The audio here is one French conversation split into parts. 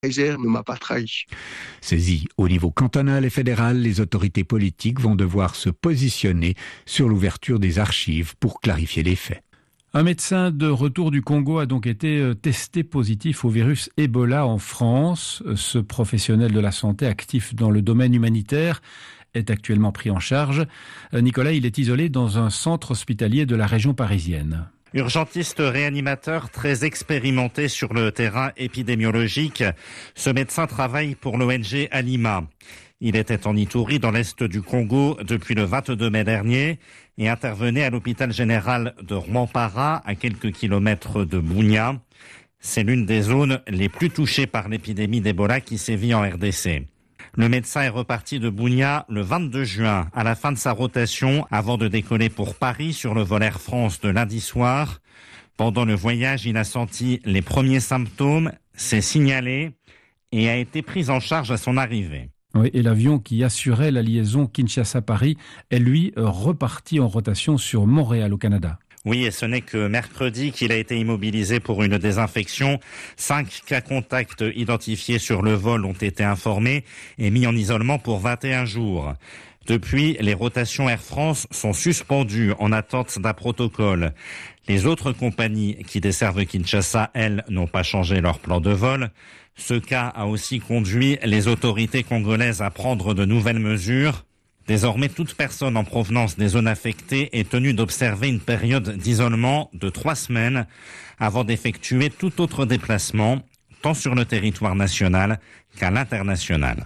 Kaiser ne m'a pas trahi. Saisi au niveau cantonal et fédéral, les autorités politiques vont devoir se positionner sur l'ouverture des archives pour clarifier les faits. Un médecin de retour du Congo a donc été testé positif au virus Ebola en France. Ce professionnel de la santé actif dans le domaine humanitaire est actuellement pris en charge. Nicolas, il est isolé dans un centre hospitalier de la région parisienne. Urgentiste réanimateur très expérimenté sur le terrain épidémiologique, ce médecin travaille pour l'ONG Alima. Il était en Ituri dans l'est du Congo depuis le 22 mai dernier et intervenait à l'hôpital général de Rwampara à quelques kilomètres de Bunia. C'est l'une des zones les plus touchées par l'épidémie d'Ebola qui sévit en RDC. Le médecin est reparti de Bunia le 22 juin, à la fin de sa rotation, avant de décoller pour Paris sur le vol Air France de lundi soir. Pendant le voyage, il a senti les premiers symptômes, s'est signalé et a été pris en charge à son arrivée. Oui, et l'avion qui assurait la liaison Kinshasa-Paris est lui reparti en rotation sur Montréal au Canada. Oui, et ce n'est que mercredi qu'il a été immobilisé pour une désinfection. 5 cas contacts identifiés sur le vol ont été informés et mis en isolement pour 21 jours. Depuis, les rotations Air France sont suspendues en attente d'un protocole. Les autres compagnies qui desservent Kinshasa, elles, n'ont pas changé leur plan de vol. Ce cas a aussi conduit les autorités congolaises à prendre de nouvelles mesures. Désormais, toute personne en provenance des zones affectées est tenue d'observer une période d'isolement de 3 semaines avant d'effectuer tout autre déplacement, tant sur le territoire national qu'à l'international.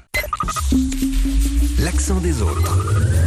L'accent des autres.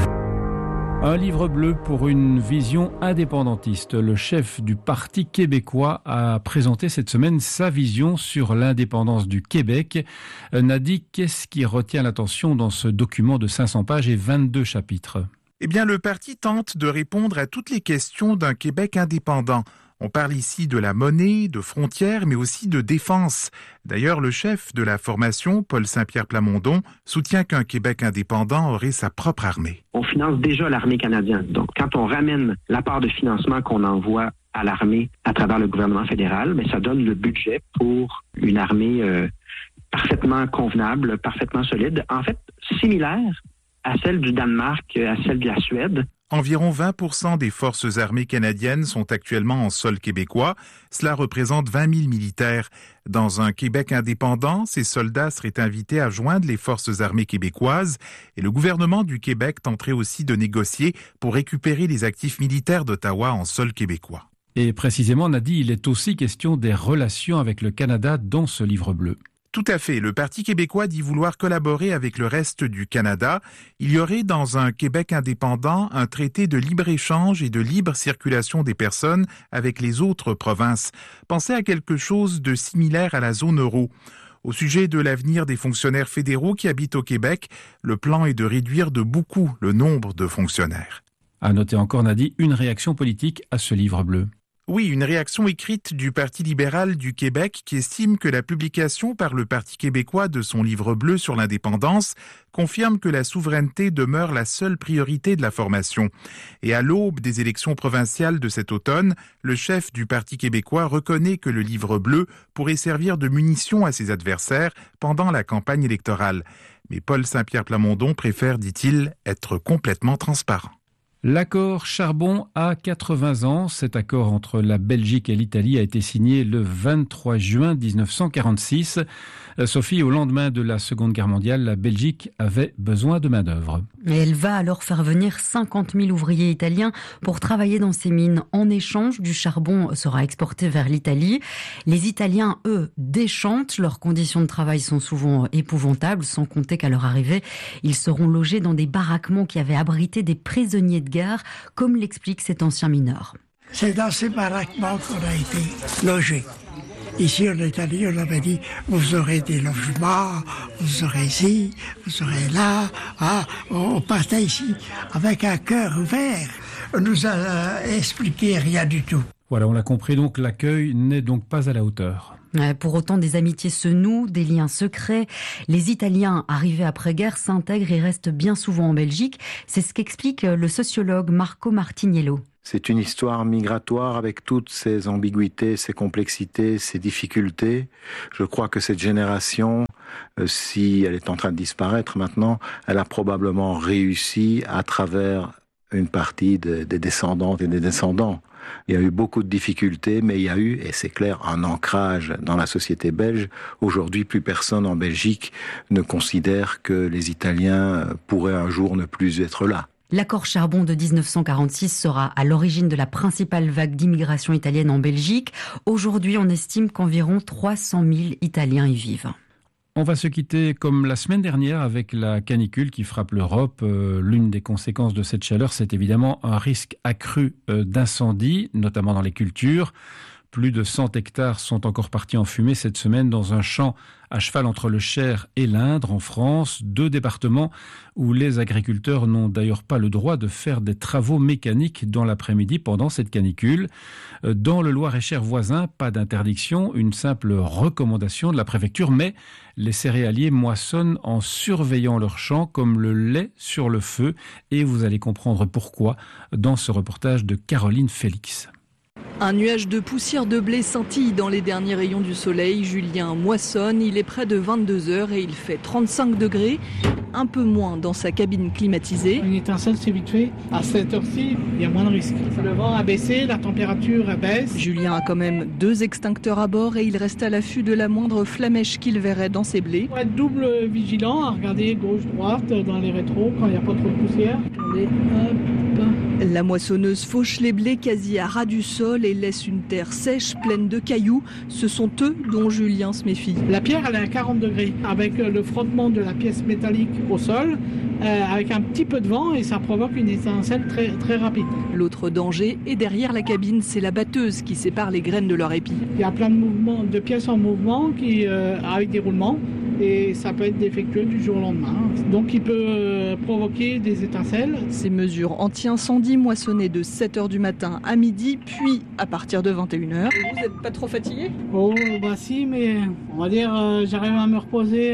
Un livre bleu pour une vision indépendantiste. Le chef du Parti québécois a présenté cette semaine sa vision sur l'indépendance du Québec. Nadi, qu'est-ce qui retient l'attention dans ce document de 500 pages et 22 chapitres ? Eh bien, le parti tente de répondre à toutes les questions d'un Québec indépendant. On parle ici de la monnaie, de frontières, mais aussi de défense. D'ailleurs, le chef de la formation, Paul Saint-Pierre Plamondon, soutient qu'un Québec indépendant aurait sa propre armée. On finance déjà l'armée canadienne. Donc, quand on ramène la part de financement qu'on envoie à l'armée à travers le gouvernement fédéral, mais ça donne le budget pour une armée parfaitement convenable, parfaitement solide. En fait, similaire à celle du Danemark, à celle de la Suède. Environ 20% des forces armées canadiennes sont actuellement en sol québécois. Cela représente 20 000 militaires. Dans un Québec indépendant, ces soldats seraient invités à joindre les forces armées québécoises et le gouvernement du Québec tenterait aussi de négocier pour récupérer les actifs militaires d'Ottawa en sol québécois. Et précisément, Nadi, il est aussi question des relations avec le Canada dans ce livre bleu. Tout à fait. Le Parti québécois dit vouloir collaborer avec le reste du Canada. Il y aurait dans un Québec indépendant un traité de libre-échange et de libre circulation des personnes avec les autres provinces. Pensez à quelque chose de similaire à la zone euro. Au sujet de l'avenir des fonctionnaires fédéraux qui habitent au Québec, le plan est de réduire de beaucoup le nombre de fonctionnaires. À noter encore, Nadi, une réaction politique à ce livre bleu. Oui, une réaction écrite du Parti libéral du Québec qui estime que la publication par le Parti québécois de son livre bleu sur l'indépendance confirme que la souveraineté demeure la seule priorité de la formation. Et à l'aube des élections provinciales de cet automne, le chef du Parti québécois reconnaît que le livre bleu pourrait servir de munition à ses adversaires pendant la campagne électorale. Mais Paul Saint-Pierre Plamondon préfère, dit-il, être complètement transparent. L'accord charbon a 80 ans. Cet accord entre la Belgique et l'Italie a été signé le 23 juin 1946. Sophie, au lendemain de la Seconde Guerre mondiale, la Belgique avait besoin de main-d'œuvre. Et elle va alors faire venir 50 000 ouvriers italiens pour travailler dans ces mines. En échange, du charbon sera exporté vers l'Italie. Les Italiens, eux, déchantent. Leurs conditions de travail sont souvent épouvantables, sans compter qu'à leur arrivée, ils seront logés dans des baraquements qui avaient abrité des prisonniers de guerre, comme l'explique cet ancien mineur. C'est dans ces baraquements qu'on a été logés. Ici, en Italie, on avait dit, vous aurez des logements, vous aurez ici, vous aurez là. Ah, on partait ici avec un cœur ouvert. On nous a expliqué rien du tout. Voilà, on l'a compris, donc l'accueil n'est donc pas à la hauteur. Pour autant, des amitiés se nouent, des liens se créent. Les Italiens arrivés après-guerre s'intègrent et restent bien souvent en Belgique. C'est ce qu'explique le sociologue Marco Martiniello. C'est une histoire migratoire avec toutes ses ambiguïtés, ses complexités, ses difficultés. Je crois que cette génération, si elle est en train de disparaître maintenant, elle a probablement réussi à travers une partie des descendantes et des descendants. Il y a eu beaucoup de difficultés, mais il y a eu, et c'est clair, un ancrage dans la société belge. Aujourd'hui, plus personne en Belgique ne considère que les Italiens pourraient un jour ne plus être là. L'accord Charbon de 1946 sera à l'origine de la principale vague d'immigration italienne en Belgique. Aujourd'hui, on estime qu'environ 300 000 Italiens y vivent. On va se quitter comme la semaine dernière avec la canicule qui frappe l'Europe. L'une des conséquences de cette chaleur, c'est évidemment un risque accru d'incendie, notamment dans les cultures. Plus de 100 hectares sont encore partis en fumée cette semaine dans un champ à cheval entre le Cher et l'Indre en France, 2 départements où les agriculteurs n'ont d'ailleurs pas le droit de faire des travaux mécaniques dans l'après-midi pendant cette canicule. Dans le Loir-et-Cher voisin, pas d'interdiction, une simple recommandation de la préfecture, mais les céréaliers moissonnent en surveillant leurs champs comme le lait sur le feu et vous allez comprendre pourquoi dans ce reportage de Caroline Félix. Un nuage de poussière de blé scintille dans les derniers rayons du soleil. Julien moissonne, il est près de 22 heures et il fait 35 degrés, un peu moins dans sa cabine climatisée. Une étincelle, c'est vite fait. À cette heure-ci, il y a moins de risques. Le vent a baissé, la température baisse. Julien a quand même 2 extincteurs à bord et il reste à l'affût de la moindre flamèche qu'il verrait dans ses blés. Il faut être double vigilant à regarder gauche-droite dans les rétros quand il n'y a pas trop de poussière. Attendez, hop. La moissonneuse fauche les blés quasi à ras du sol et laisse une terre sèche, pleine de cailloux. Ce sont eux dont Julien se méfie. La pierre, elle est à 40 degrés, avec le frottement de la pièce métallique au sol, avec un petit peu de vent, et ça provoque une étincelle très, très rapide. L'autre danger est derrière la cabine, c'est la batteuse qui sépare les graines de leur épi. Il y a plein de mouvements, de pièces en mouvement avec des roulements. Et ça peut être défectueux du jour au lendemain. Donc il peut provoquer des étincelles. Ces mesures anti-incendie moissonnées de 7h du matin à midi, puis à partir de 21h. Et vous n'êtes pas trop fatigué ? Oh bah si, mais on va dire j'arrive à me reposer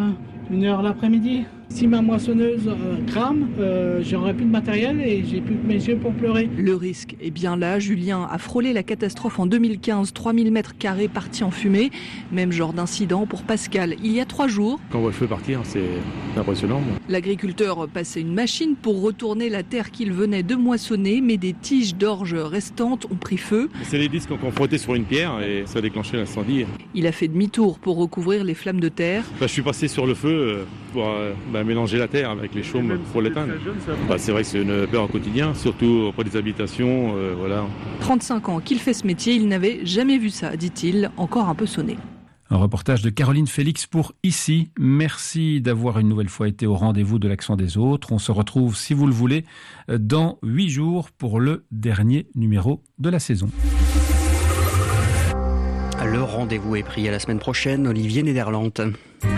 1h l'après-midi. Si ma moissonneuse crame, j'aurai plus de matériel et j'ai plus que mes yeux pour pleurer. Le risque est bien là. Julien a frôlé la catastrophe en 2015, 3000 mètres carrés partis en fumée. Même genre d'incident pour Pascal il y a 3 jours. Quand on voit le feu partir, c'est impressionnant. L'agriculteur passait une machine pour retourner la terre qu'il venait de moissonner, mais des tiges d'orge restantes ont pris feu. C'est les disques qu'on frottait sur une pierre et ça a déclenché l'incendie. Il a fait demi-tour pour recouvrir les flammes de terre. Je suis passé sur le feu pour mélanger la terre avec les chaumes pour l'éteindre. C'est vrai que c'est une peur au quotidien, surtout auprès des habitations. 35 ans qu'il fait ce métier, il n'avait jamais vu ça, dit-il, encore un peu sonné. Un reportage de Caroline Félix pour Ici. Merci d'avoir une nouvelle fois été au rendez-vous de l'Accent des autres. On se retrouve, si vous le voulez, dans 8 jours pour le dernier numéro de la saison. Le rendez-vous est pris à la semaine prochaine. Olivier Nederland.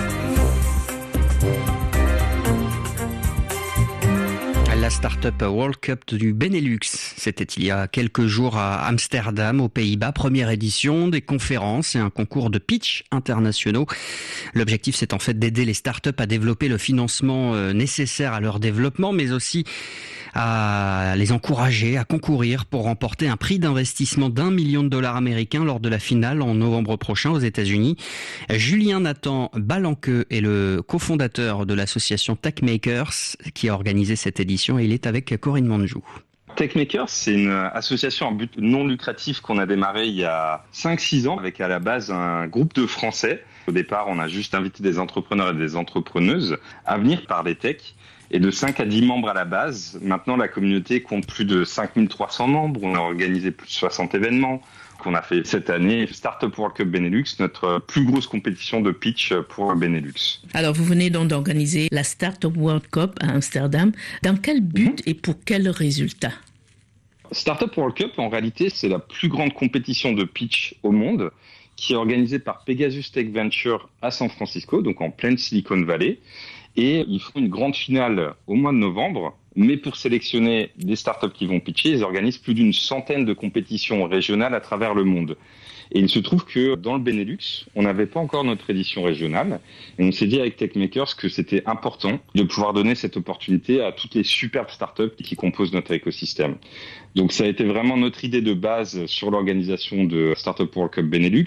La Startup World Cup du Benelux, c'était il y a quelques jours à Amsterdam, aux Pays-Bas. Première édition, des conférences et un concours de pitch internationaux. L'objectif, c'est en fait d'aider les startups à développer le financement nécessaire à leur développement, mais aussi à les encourager à concourir pour remporter un prix d'investissement d'$1 million américains lors de la finale en novembre prochain aux États-Unis. Julien Nathan Balanqueux est le cofondateur de l'association Techmakers qui a organisé cette édition et il est avec Corinne Manjou. Techmakers, c'est une association à but non lucratif qu'on a démarré il y a 5-6 ans avec à la base un groupe de Français. Au départ, on a juste invité des entrepreneurs et des entrepreneuses à venir parler tech. Et de 5 à 10 membres à la base. Maintenant, la communauté compte plus de 5300 membres. On a organisé plus de 60 événements. On a fait cette année Startup World Cup Benelux, notre plus grosse compétition de pitch pour Benelux. Alors, vous venez donc d'organiser la Startup World Cup à Amsterdam. Dans quel but et pour quel résultat ? Startup World Cup, en réalité, c'est la plus grande compétition de pitch au monde qui est organisée par Pegasus Tech Venture à San Francisco, donc en pleine Silicon Valley. Et ils font une grande finale au mois de novembre, Mais pour sélectionner des startups qui vont pitcher, ils organisent plus d'une centaine de compétitions régionales à travers le monde. Et il se trouve que dans le Benelux, on n'avait pas encore notre édition régionale. Et on s'est dit avec Techmakers que c'était important de pouvoir donner cette opportunité à toutes les superbes startups qui composent notre écosystème. Donc ça a été vraiment notre idée de base sur l'organisation de Startup World Cup Benelux.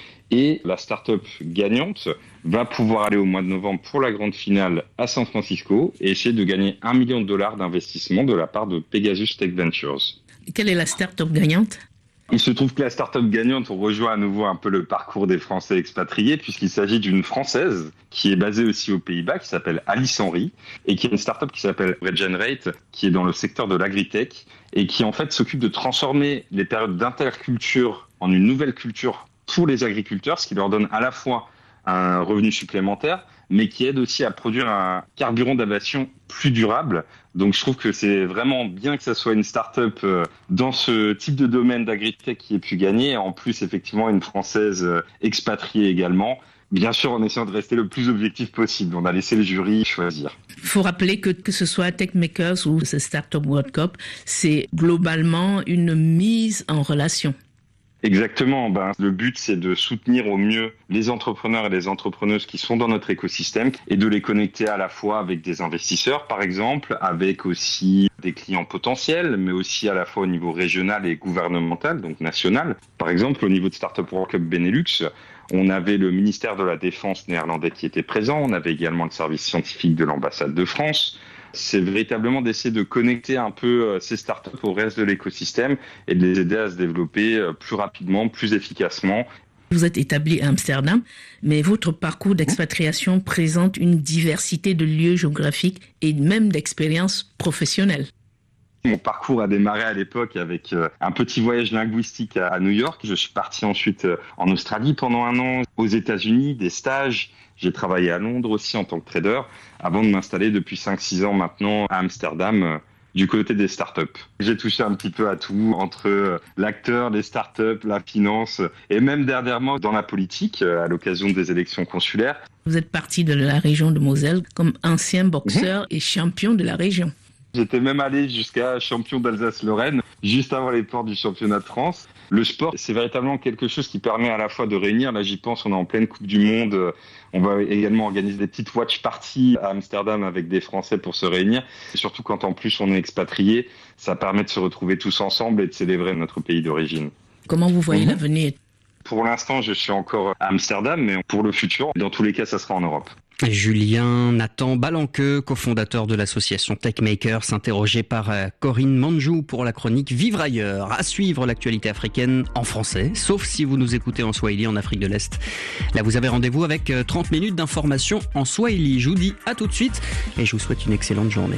Et la startup gagnante va pouvoir aller au mois de novembre pour la grande finale à San Francisco et essayer de gagner $1 million d'investissement de la part de Pegasus Tech Ventures. Quelle est la startup gagnante ? Il se trouve que la start-up gagnante, on rejoint à nouveau un peu le parcours des Français expatriés, puisqu'il s'agit d'une Française qui est basée aussi aux Pays-Bas, qui s'appelle Alice Henry, et qui a une start-up qui s'appelle Regenerate, qui est dans le secteur de l'agritech, et qui en fait s'occupe de transformer les périodes d'interculture en une nouvelle culture pour les agriculteurs, ce qui leur donne à la fois un revenu supplémentaire, mais qui aide aussi à produire un carburant d'aviation plus durable. Donc je trouve que c'est vraiment bien que ça soit une start-up dans ce type de domaine d'agritech qui ait pu gagner. En plus, effectivement, une Française expatriée également. Bien sûr, en essayant de rester le plus objectif possible. On a laissé le jury choisir. Il faut rappeler que ce soit Techmakers ou ce Startup World Cup, c'est globalement une mise en relation. Exactement. Le but, c'est de soutenir au mieux les entrepreneurs et les entrepreneuses qui sont dans notre écosystème et de les connecter à la fois avec des investisseurs, par exemple, avec aussi des clients potentiels, mais aussi à la fois au niveau régional et gouvernemental, donc national. Par exemple, au niveau de Startup World Cup Benelux, on avait le ministère de la Défense néerlandais qui était présent. On avait également le service scientifique de l'ambassade de France. C'est véritablement d'essayer de connecter un peu ces startups au reste de l'écosystème et de les aider à se développer plus rapidement, plus efficacement. Vous êtes établi à Amsterdam, mais votre parcours d'expatriation présente une diversité de lieux géographiques et même d'expériences professionnelles. Mon parcours a démarré à l'époque avec un petit voyage linguistique à New York. Je suis parti ensuite en Australie pendant 1 an, aux États-Unis, des stages. J'ai travaillé à Londres aussi en tant que trader avant de m'installer depuis 5-6 ans maintenant à Amsterdam du côté des startups. J'ai touché un petit peu à tout, entre l'acteur, les startups, la finance et même dernièrement dans la politique à l'occasion des élections consulaires. Vous êtes parti de la région de Moselle comme ancien boxeur et champion de la région. J'étais même allé jusqu'à champion d'Alsace-Lorraine, juste avant les portes du championnat de France. Le sport, c'est véritablement quelque chose qui permet à la fois de réunir. Là, j'y pense, on est en pleine Coupe du Monde. On va également organiser des petites watch parties à Amsterdam avec des Français pour se réunir. Et surtout quand en plus on est expatrié, ça permet de se retrouver tous ensemble et de célébrer notre pays d'origine. Comment vous voyez l'avenir ? Pour l'instant, je suis encore à Amsterdam, mais pour le futur, dans tous les cas, ça sera en Europe. Julien Nathan Balanqueux, cofondateur de l'association Techmakers, interrogé par Corinne Manjou pour la chronique Vivre ailleurs. À suivre l'actualité africaine en français, sauf si vous nous écoutez en Swahili en Afrique de l'Est. Là, vous avez rendez-vous avec 30 minutes d'information en Swahili. Je vous dis à tout de suite et je vous souhaite une excellente journée.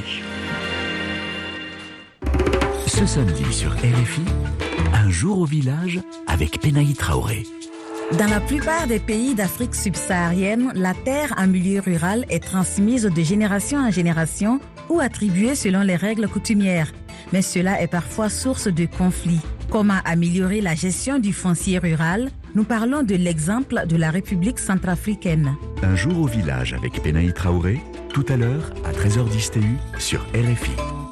Ce samedi sur RFI, un jour au village avec Penaï Traoré. Dans la plupart des pays d'Afrique subsaharienne, la terre en milieu rural est transmise de génération en génération ou attribuée selon les règles coutumières. Mais cela est parfois source de conflits. Comment améliorer la gestion du foncier rural ? Nous parlons de l'exemple de la République centrafricaine. Un jour au village avec Penaï Traoré, tout à l'heure à 13h10 TU sur RFI.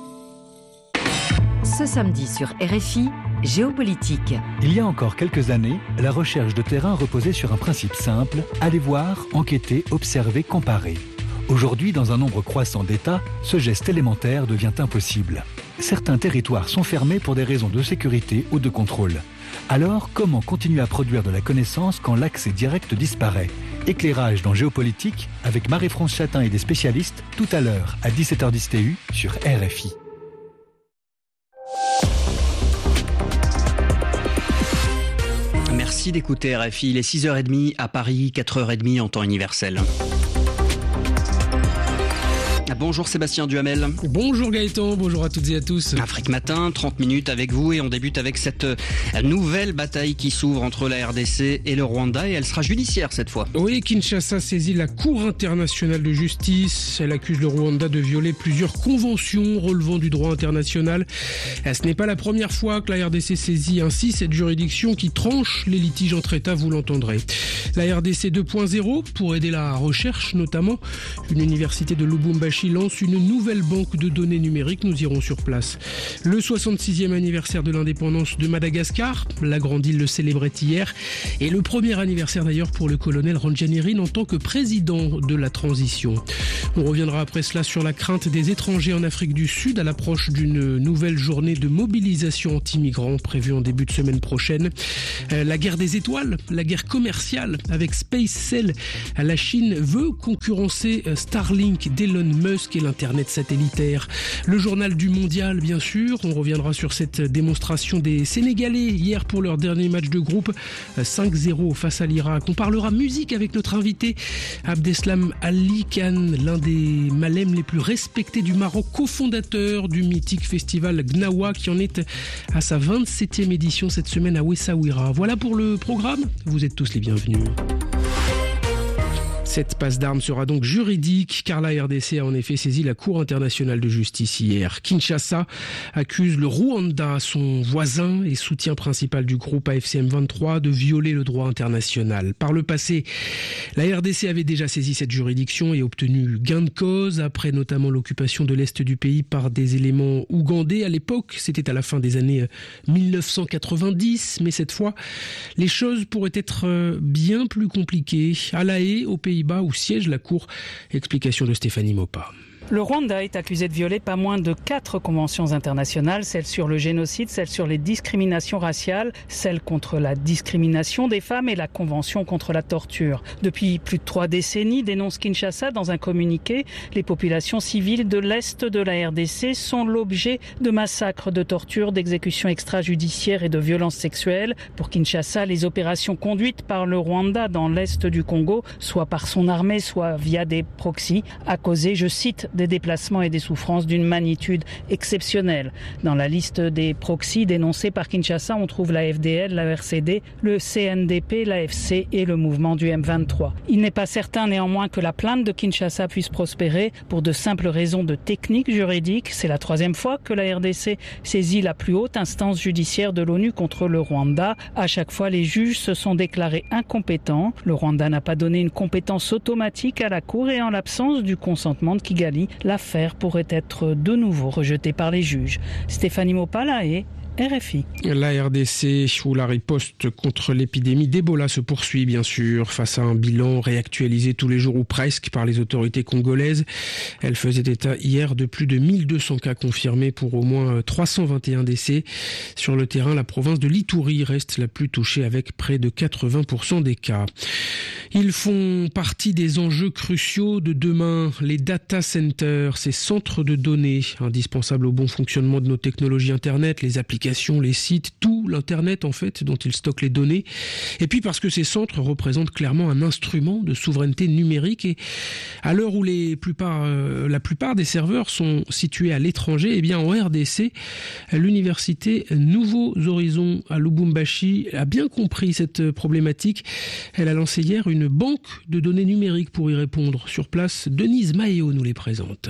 Ce samedi sur RFI, géopolitique. Il y a encore quelques années, la recherche de terrain reposait sur un principe simple, aller voir, enquêter, observer, comparer. Aujourd'hui, dans un nombre croissant d'États, ce geste élémentaire devient impossible. Certains territoires sont fermés pour des raisons de sécurité ou de contrôle. Alors, comment continuer à produire de la connaissance quand l'accès direct disparaît ? Éclairage dans Géopolitique avec Marie-France Chatin et des spécialistes tout à l'heure à 17h10 TU sur RFI. Merci d'écouter RFI, il est 6h30 à Paris, 4h30 en temps universel. Bonjour Sébastien Duhamel. Bonjour Gaëtan, bonjour à toutes et à tous. Afrique Matin, 30 minutes avec vous et on débute avec cette nouvelle bataille qui s'ouvre entre la RDC et le Rwanda et elle sera judiciaire cette fois. Oui, Kinshasa saisit la Cour internationale de justice. Elle accuse le Rwanda de violer plusieurs conventions relevant du droit international. Ce n'est pas la première fois que la RDC saisit ainsi cette juridiction qui tranche les litiges entre États, vous l'entendrez. La RDC 2.0 pour aider la recherche notamment. Une université de Lubumbashi Lubumbashi lance une nouvelle banque de données numériques. Nous irons sur place. Le 66e anniversaire de l'indépendance de Madagascar. La grande île le célébrait hier. Et le premier anniversaire d'ailleurs pour le colonel Randjanirine en tant que président de la transition. On reviendra après cela sur la crainte des étrangers en Afrique du Sud à l'approche d'une nouvelle journée de mobilisation anti-migrants prévue en début de semaine prochaine. La guerre des étoiles, la guerre commerciale avec SpaceX. La Chine veut concurrencer Starlink d'Elon Musk et l'Internet satellitaire. Le journal du mondial, bien sûr. On reviendra sur cette démonstration des Sénégalais hier pour leur dernier match de groupe 5-0 face à l'Irak. On parlera musique avec notre invité Abdeslam Ali Khan, l'un des malèmes les plus respectés du Maroc, cofondateur du mythique festival Gnawa qui en est à sa 27e édition cette semaine à Wessaouira. Voilà pour le programme. Vous êtes tous les bienvenus. Cette passe d'armes sera donc juridique car la RDC a en effet saisi la Cour internationale de justice hier. Kinshasa accuse le Rwanda, son voisin et soutien principal du groupe AFC M23, de violer le droit international. Par le passé, la RDC avait déjà saisi cette juridiction et obtenu gain de cause après notamment l'occupation de l'Est du pays par des éléments ougandais. À l'époque, c'était à la fin des années 1990, mais cette fois, les choses pourraient être bien plus compliquées. À La Haye, aux Pays-Bas, où siège la Cour. Explication de Stéphanie Mopa. Le Rwanda est accusé de violer pas moins de 4 conventions internationales, celle sur le génocide, celle sur les discriminations raciales, celle contre la discrimination des femmes et la convention contre la torture. Depuis plus de 3 décennies, dénonce Kinshasa dans un communiqué, les populations civiles de l'Est de la RDC sont l'objet de massacres, de tortures, d'exécutions extrajudiciaires et de violences sexuelles. Pour Kinshasa, les opérations conduites par le Rwanda dans l'Est du Congo, soit par son armée, soit via des proxys, a causé, je cite, des déplacements et des souffrances d'une magnitude exceptionnelle. Dans la liste des proxys dénoncés par Kinshasa, on trouve la FDL, la RCD, le CNDP, l'AFC et le mouvement du M23. Il n'est pas certain néanmoins que la plainte de Kinshasa puisse prospérer pour de simples raisons de technique juridique. C'est la 3e fois que la RDC saisit la plus haute instance judiciaire de l'ONU contre le Rwanda. À chaque fois, les juges se sont déclarés incompétents. Le Rwanda n'a pas donné une compétence automatique à la Cour et en l'absence du consentement de Kigali, l'affaire pourrait être de nouveau rejetée par les juges. Stéphanie Mopa, La Haye, RFI. La RDC, où la riposte contre l'épidémie d'Ebola se poursuit bien sûr, face à un bilan réactualisé tous les jours ou presque par les autorités congolaises. Elle faisait état hier de plus de 1200 cas confirmés pour au moins 321 décès. Sur le terrain, la province de l'Ituri reste la plus touchée avec près de 80% des cas. Ils font partie des enjeux cruciaux de demain, les data centers, ces centres de données indispensables au bon fonctionnement de nos technologies Internet, les applications, les sites, tout l'Internet en fait dont ils stockent les données. Et puis parce que ces centres représentent clairement un instrument de souveraineté numérique et à l'heure où la plupart des serveurs sont situés à l'étranger, eh bien en RDC, l'université Nouveaux Horizons à Lubumbashi a bien compris cette problématique. Elle a lancé hier une banque de données numériques pour y répondre. Sur place, Denise Maéo nous les présente.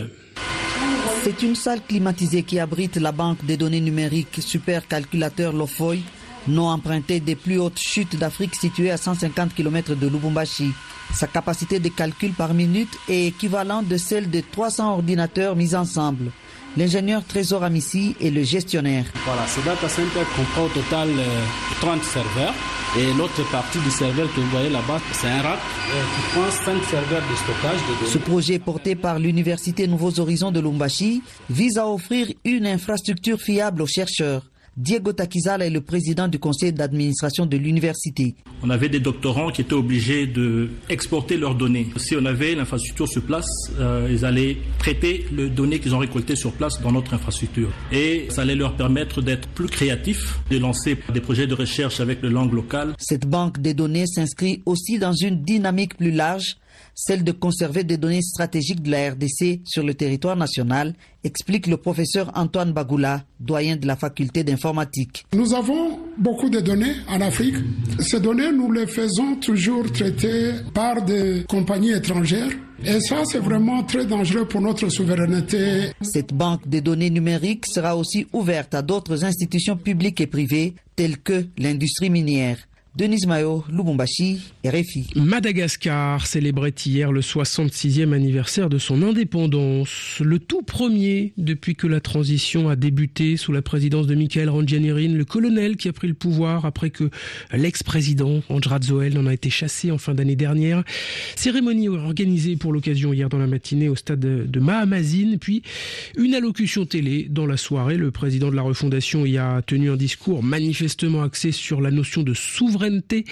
C'est une salle climatisée qui abrite la banque des données numériques supercalculateur Lofoy, nom emprunté des plus hautes chutes d'Afrique situées à 150 km de Lubumbashi. Sa capacité de calcul par minute est équivalente de celle de 300 ordinateurs mis ensemble. L'ingénieur Trésor Amissi est le gestionnaire. Voilà, ce data center comprend au total 30 serveurs. Et l'autre partie du serveur que vous voyez là-bas, c'est un rack qui prend 5 serveurs de stockage de données. Ce projet porté par l'Université Nouveaux Horizons de Lubumbashi vise à offrir une infrastructure fiable aux chercheurs. Diego Takizala est le président du conseil d'administration de l'université. On avait des doctorants qui étaient obligés d'exporter leurs données. Si on avait l'infrastructure sur place, ils allaient traiter les données qu'ils ont récoltées sur place dans notre infrastructure. Et ça allait leur permettre d'être plus créatifs, de lancer des projets de recherche avec les langues locales. Cette banque des données s'inscrit aussi dans une dynamique plus large, celle de conserver des données stratégiques de la RDC sur le territoire national, explique le professeur Antoine Bagoula, doyen de la faculté d'informatique. Nous avons beaucoup de données en Afrique. Ces données, nous les faisons toujours traiter par des compagnies étrangères. Et ça, c'est vraiment très dangereux pour notre souveraineté. Cette banque de données numériques sera aussi ouverte à d'autres institutions publiques et privées, telles que l'industrie minière. Denise Mayo, Lubumbashi, RFI. Madagascar célébrait hier le 66e anniversaire de son indépendance, le tout premier depuis que la transition a débuté sous la présidence de Michael Randrianirina, le colonel qui a pris le pouvoir après que l'ex-président Andry Rajoelina en a été chassé en fin d'année dernière. Cérémonie organisée pour l'occasion hier dans la matinée au stade de Mahamazine, puis une allocution télé dans la soirée. Le président de la refondation y a tenu un discours manifestement axé sur la notion de souveraineté,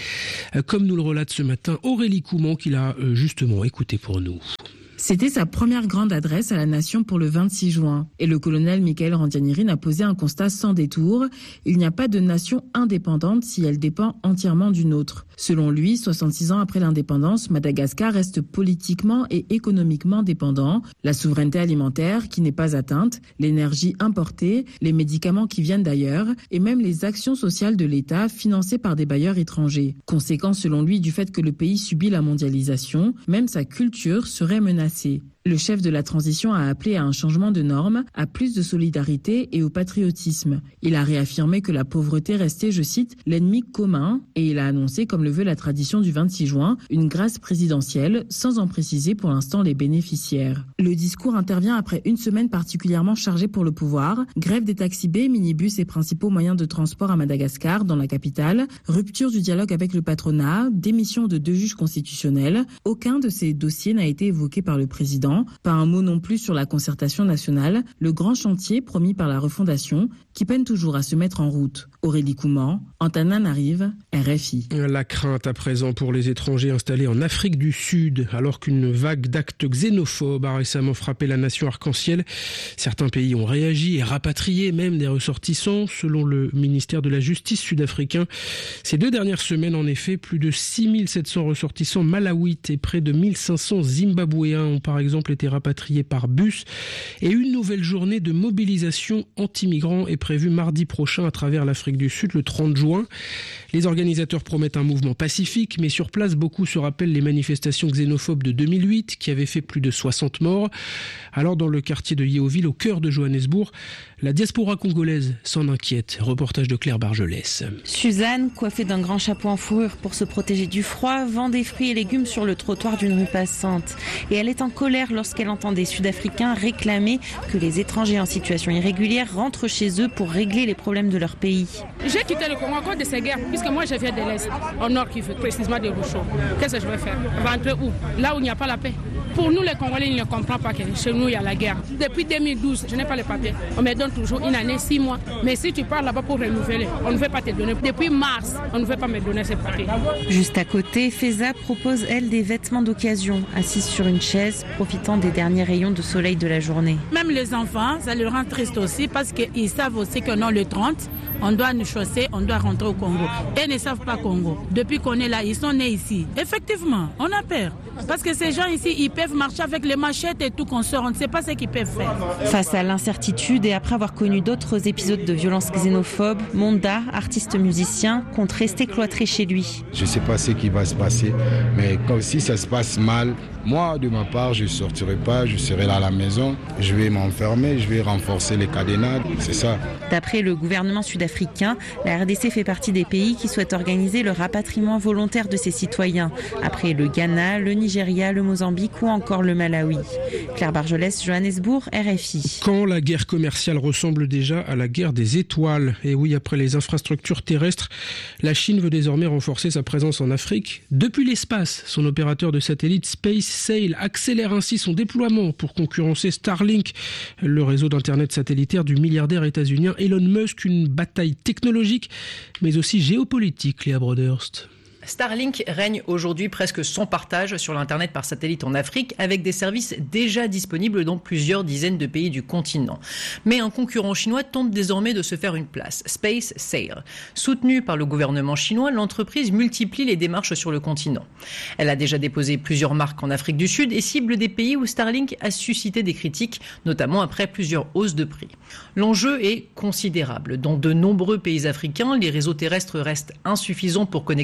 comme nous le relate ce matin Aurélie Couman, qu'il a justement écouté pour nous. C'était sa première grande adresse à la nation pour le 26 juin. Et le colonel Michael Randrianirina a posé un constat sans détour. Il n'y a pas de nation indépendante si elle dépend entièrement d'une autre. Selon lui, 66 ans après l'indépendance, Madagascar reste politiquement et économiquement dépendant. La souveraineté alimentaire qui n'est pas atteinte, l'énergie importée, les médicaments qui viennent d'ailleurs et même les actions sociales de l'État financées par des bailleurs étrangers. Conséquence selon lui du fait que le pays subit la mondialisation, même sa culture serait menacée. Le chef de la transition a appelé à un changement de normes, à plus de solidarité et au patriotisme. Il a réaffirmé que la pauvreté restait, je cite, l'ennemi commun, et il a annoncé, comme le veut la tradition du 26 juin, une grâce présidentielle, sans en préciser pour l'instant les bénéficiaires. Le discours intervient après une semaine particulièrement chargée pour le pouvoir, grève des taxis B, minibus et principaux moyens de transport à Madagascar, dans la capitale, rupture du dialogue avec le patronat, démission de 2 juges constitutionnels. Aucun de ces dossiers n'a été évoqué par le président. Pas un mot non plus sur la concertation nationale, le grand chantier promis par la refondation, qui peine toujours à se mettre en route. Aurélie Couman, Antananarive, RFI. La crainte à présent pour les étrangers installés en Afrique du Sud, alors qu'une vague d'actes xénophobes a récemment frappé la nation arc-en-ciel. Certains pays ont réagi et rapatrié même des ressortissants, selon le ministère de la Justice sud-africain. Ces 2 dernières semaines, en effet, plus de 6700 ressortissants malawites et près de 1500 zimbabwéens ont par exemple été rapatriés par bus. Et une nouvelle journée de mobilisation anti-migrants est prévue mardi prochain à travers l'Afrique du Sud, le 30 juin. Les organisateurs promettent un mouvement pacifique, mais sur place, beaucoup se rappellent les manifestations xénophobes de 2008 qui avaient fait plus de 60 morts. Alors dans le quartier de Yeoville, au cœur de Johannesburg, la diaspora congolaise s'en inquiète. Reportage de Claire Bargelès. Suzanne, coiffée d'un grand chapeau en fourrure pour se protéger du froid, vend des fruits et légumes sur le trottoir d'une rue passante. Et elle est en colère lorsqu'elle entend des Sud-Africains réclamer que les étrangers en situation irrégulière rentrent chez eux pour régler les problèmes de leur pays. J'ai quitté le Congo à cause de ces guerres, puisque moi je viens de l'Est, au nord qui fait précisément des Rochaux. Qu'est-ce que je vais faire? Rentrer où? Là où il n'y a pas la paix. Pour nous les Congolais, ils ne comprennent pas que chez nous il y a la guerre. Depuis 2012, je n'ai pas les papiers. On me donne toujours une année, 6 mois. Mais si tu pars là-bas pour renouveler, on ne veut pas te donner. Depuis mars, on ne veut pas me donner ces papiers. Juste à côté, Feza propose, elle, des vêtements d'occasion, assise sur une chaise, profitant des derniers rayons de soleil de la journée. Même les enfants, ça leur rend triste aussi parce qu'ils savent aussi que non, le 30, on doit nous chausser, on doit rentrer au Congo. Et ils ne savent pas Congo. Depuis qu'on est là, ils sont nés ici. Effectivement, on a peur. Parce que ces gens ici, ils peuvent marcher avec les machettes et tout qu'on sort. On ne sait pas ce qu'ils peuvent faire. Face à l'incertitude et après avoir connu d'autres épisodes de violence xénophobe, Monda, artiste musicien, compte rester cloîtré chez lui. Je ne sais pas ce qui va se passer, mais comme si ça se passe mal, moi, de ma part, je ne sortirai pas, je serai là à la maison, je vais m'enfermer, je vais renforcer les cadenas, c'est ça. D'après le gouvernement sud-africain, la RDC fait partie des pays qui souhaitent organiser le rapatriement volontaire de ses citoyens, après le Ghana, le Nigeria, le Mozambique ou encore le Malawi. Claire Bargelès, Johannesburg, RFI. Quand la guerre commerciale ressemble déjà à la guerre des étoiles. Et oui, après les infrastructures terrestres, la Chine veut désormais renforcer sa présence en Afrique. Depuis l'espace, son opérateur de satellite SpaceSail accélère ainsi son déploiement pour concurrencer Starlink, le réseau d'internet satellitaire du milliardaire états-unien Elon Musk. Une bataille technologique, mais aussi géopolitique, Léa Broderst. Starlink règne aujourd'hui presque sans partage sur l'Internet par satellite en Afrique, avec des services déjà disponibles dans plusieurs dizaines de pays du continent. Mais un concurrent chinois tente désormais de se faire une place, SpaceSail. Soutenue par le gouvernement chinois, l'entreprise multiplie les démarches sur le continent. Elle a déjà déposé plusieurs marques en Afrique du Sud et cible des pays où Starlink a suscité des critiques, notamment après plusieurs hausses de prix. L'enjeu est considérable. Dans de nombreux pays africains, les réseaux terrestres restent insuffisants pour connecter les zones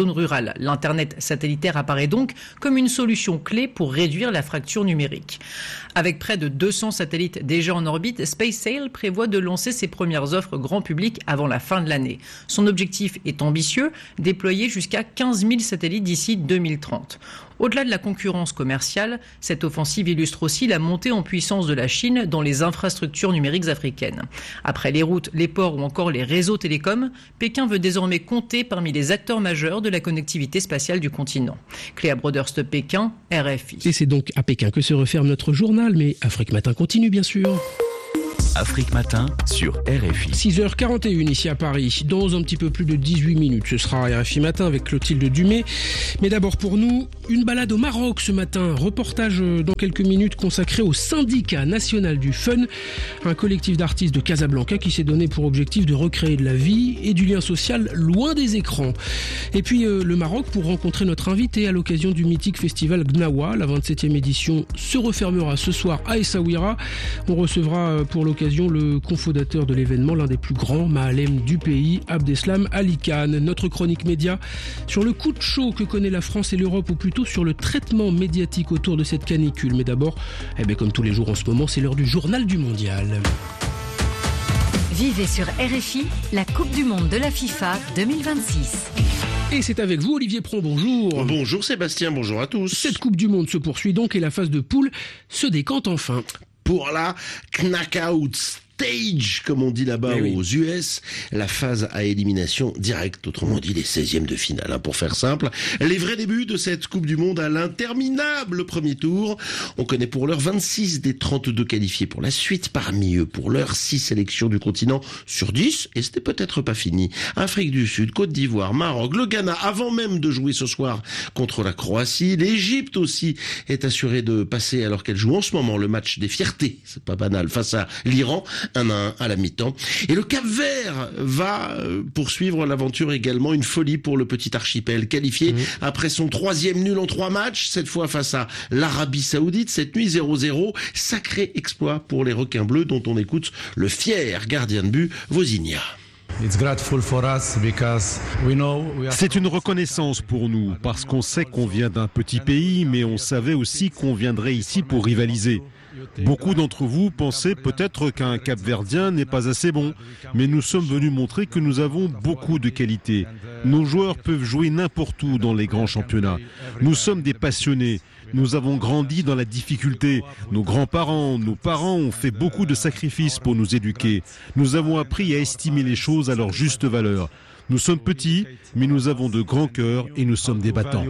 zones rurales. L'Internet satellitaire apparaît donc comme une solution clé pour réduire la fracture numérique. Avec près de 200 satellites déjà en orbite, SpaceSail prévoit de lancer ses premières offres grand public avant la fin de l'année. Son objectif est ambitieux, déployer jusqu'à 15 000 satellites d'ici 2030. Au-delà de la concurrence commerciale, cette offensive illustre aussi la montée en puissance de la Chine dans les infrastructures numériques africaines. Après les routes, les ports ou encore les réseaux télécoms, Pékin veut désormais compter parmi les acteurs majeurs de la connectivité spatiale du continent. Cléa Broderst, Pékin, RFI. Et c'est donc à Pékin que se referme notre journal, mais Afrique Matin continue bien sûr. Afrique Matin sur RFI. 6h41 ici à Paris. Dans un petit peu plus de 18 minutes, ce sera RFI Matin avec Clotilde Dumay. Mais d'abord pour nous, une balade au Maroc ce matin. Reportage dans quelques minutes consacré au Syndicat National du Fun, un collectif d'artistes de Casablanca qui s'est donné pour objectif de recréer de la vie et du lien social loin des écrans. Et puis le Maroc pour rencontrer notre invité à l'occasion du mythique festival Gnawa. La 27e édition se refermera ce soir à Essaouira. On recevra pour l'occasion le cofondateur de l'événement, l'un des plus grands Mahalem du pays, Abdeslam Ali Khan. Notre chronique média sur le coup de chaud que connaît la France et l'Europe, ou plutôt sur le traitement médiatique autour de cette canicule. Mais d'abord, comme tous les jours en ce moment, c'est l'heure du journal du mondial. Vivez sur RFI la Coupe du Monde de la FIFA 2026. Et c'est avec vous, Olivier Pron, bonjour. Bonjour Sébastien, bonjour à tous. Cette Coupe du Monde se poursuit donc et la phase de poule se décante enfin. Pour la knockout stage, comme on dit là-bas aux US, la phase à élimination directe, autrement dit les 16e de finale, pour faire simple. Les vrais débuts de cette Coupe du Monde à l'interminable premier tour. On connaît pour l'heure 26 des 32 qualifiés pour la suite. Parmi eux, pour l'heure, 6 sélections du continent sur 10, et c'était peut-être pas fini. Afrique du Sud, Côte d'Ivoire, Maroc, le Ghana, avant même de jouer ce soir contre la Croatie. L'Égypte aussi est assurée de passer alors qu'elle joue en ce moment le match des fiertés, c'est pas banal, face à l'Iran. 1-1 à la mi-temps. Et le Cap-Vert va poursuivre l'aventure également. Une folie pour le petit archipel qualifié après son 3e nul en 3 matchs, cette fois face à l'Arabie Saoudite. Cette nuit 0-0. Sacré exploit pour les requins bleus dont on écoute le fier gardien de but, Vozinha. C'est une reconnaissance pour nous parce qu'on sait qu'on vient d'un petit pays, mais on savait aussi qu'on viendrait ici pour rivaliser. Beaucoup d'entre vous pensaient peut-être qu'un Cap-Verdien n'est pas assez bon, mais nous sommes venus montrer que nous avons beaucoup de qualités. Nos joueurs peuvent jouer n'importe où dans les grands championnats. Nous sommes des passionnés. Nous avons grandi dans la difficulté. Nos grands-parents, nos parents ont fait beaucoup de sacrifices pour nous éduquer. Nous avons appris à estimer les choses à leur juste valeur. Nous sommes petits, mais nous avons de grands cœurs et nous sommes des battants.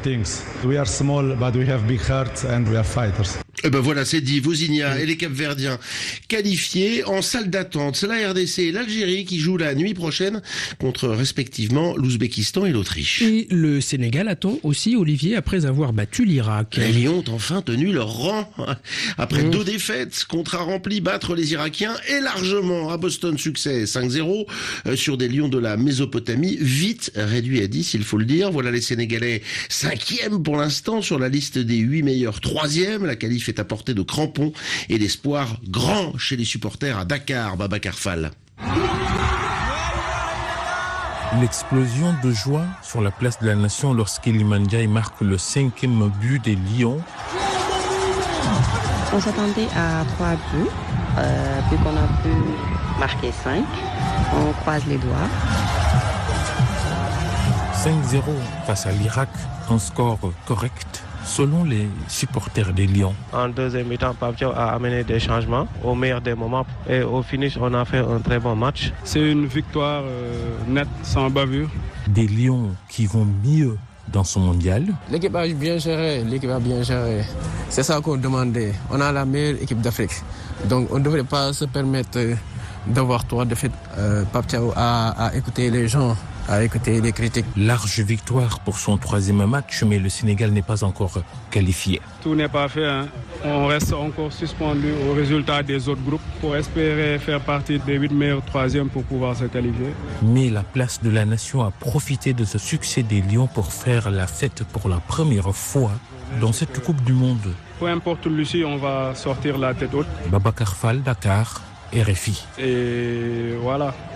Et voilà, c'est dit. Vozinha et les Cap-Verdiens qualifiés en salle d'attente. C'est la RDC et l'Algérie qui jouent la nuit prochaine contre respectivement l'Ouzbékistan et l'Autriche. Et le Sénégal attend aussi, Olivier, après avoir battu l'Irak. Les Lions ont enfin tenu leur rang. Après 2 défaites, contrat rempli, battre les Irakiens et largement à Boston, succès 5-0 sur des Lions de la Mésopotamie, vite réduit à 10, il faut le dire. Voilà les Sénégalais 5e pour l'instant sur la liste des 8 meilleurs, 3e. La qualif est à portée de crampons et l'espoir grand chez les supporters à Dakar, Babacar Fall. L'explosion de joie sur la place de la Nation lorsqu'Iliman Ndiaye marque le 5e but des Lions. On s'attendait à 3 buts, puis qu'on a pu marquer 5. On croise les doigts. 5-0 face à l'Irak, un score correct selon les supporters des Lions. En deuxième mi-temps, Pape Thiaw a amené des changements au meilleur des moments et au finish, on a fait un très bon match. C'est une victoire nette, sans bavure. Des Lions qui vont mieux dans ce mondial. L'équipe a bien géré, C'est ça qu'on demandait. On a la meilleure équipe d'Afrique. Donc on ne devrait pas se permettre d'avoir 3 défaites. Pape Thiaw a écouté les gens, a écouté les critiques. Large victoire pour son 3e match, mais le Sénégal n'est pas encore qualifié. Tout n'est pas fait. On reste encore suspendu au résultat des autres groupes pour espérer faire partie des 8 meilleurs 3e pour pouvoir se qualifier. Mais la place de la Nation a profité de ce succès des Lions pour faire la fête pour la première fois dans cette Coupe du Monde. Peu importe l'issue, on va sortir la tête haute. Babacar Fall, Dakar, RFI. Et voilà.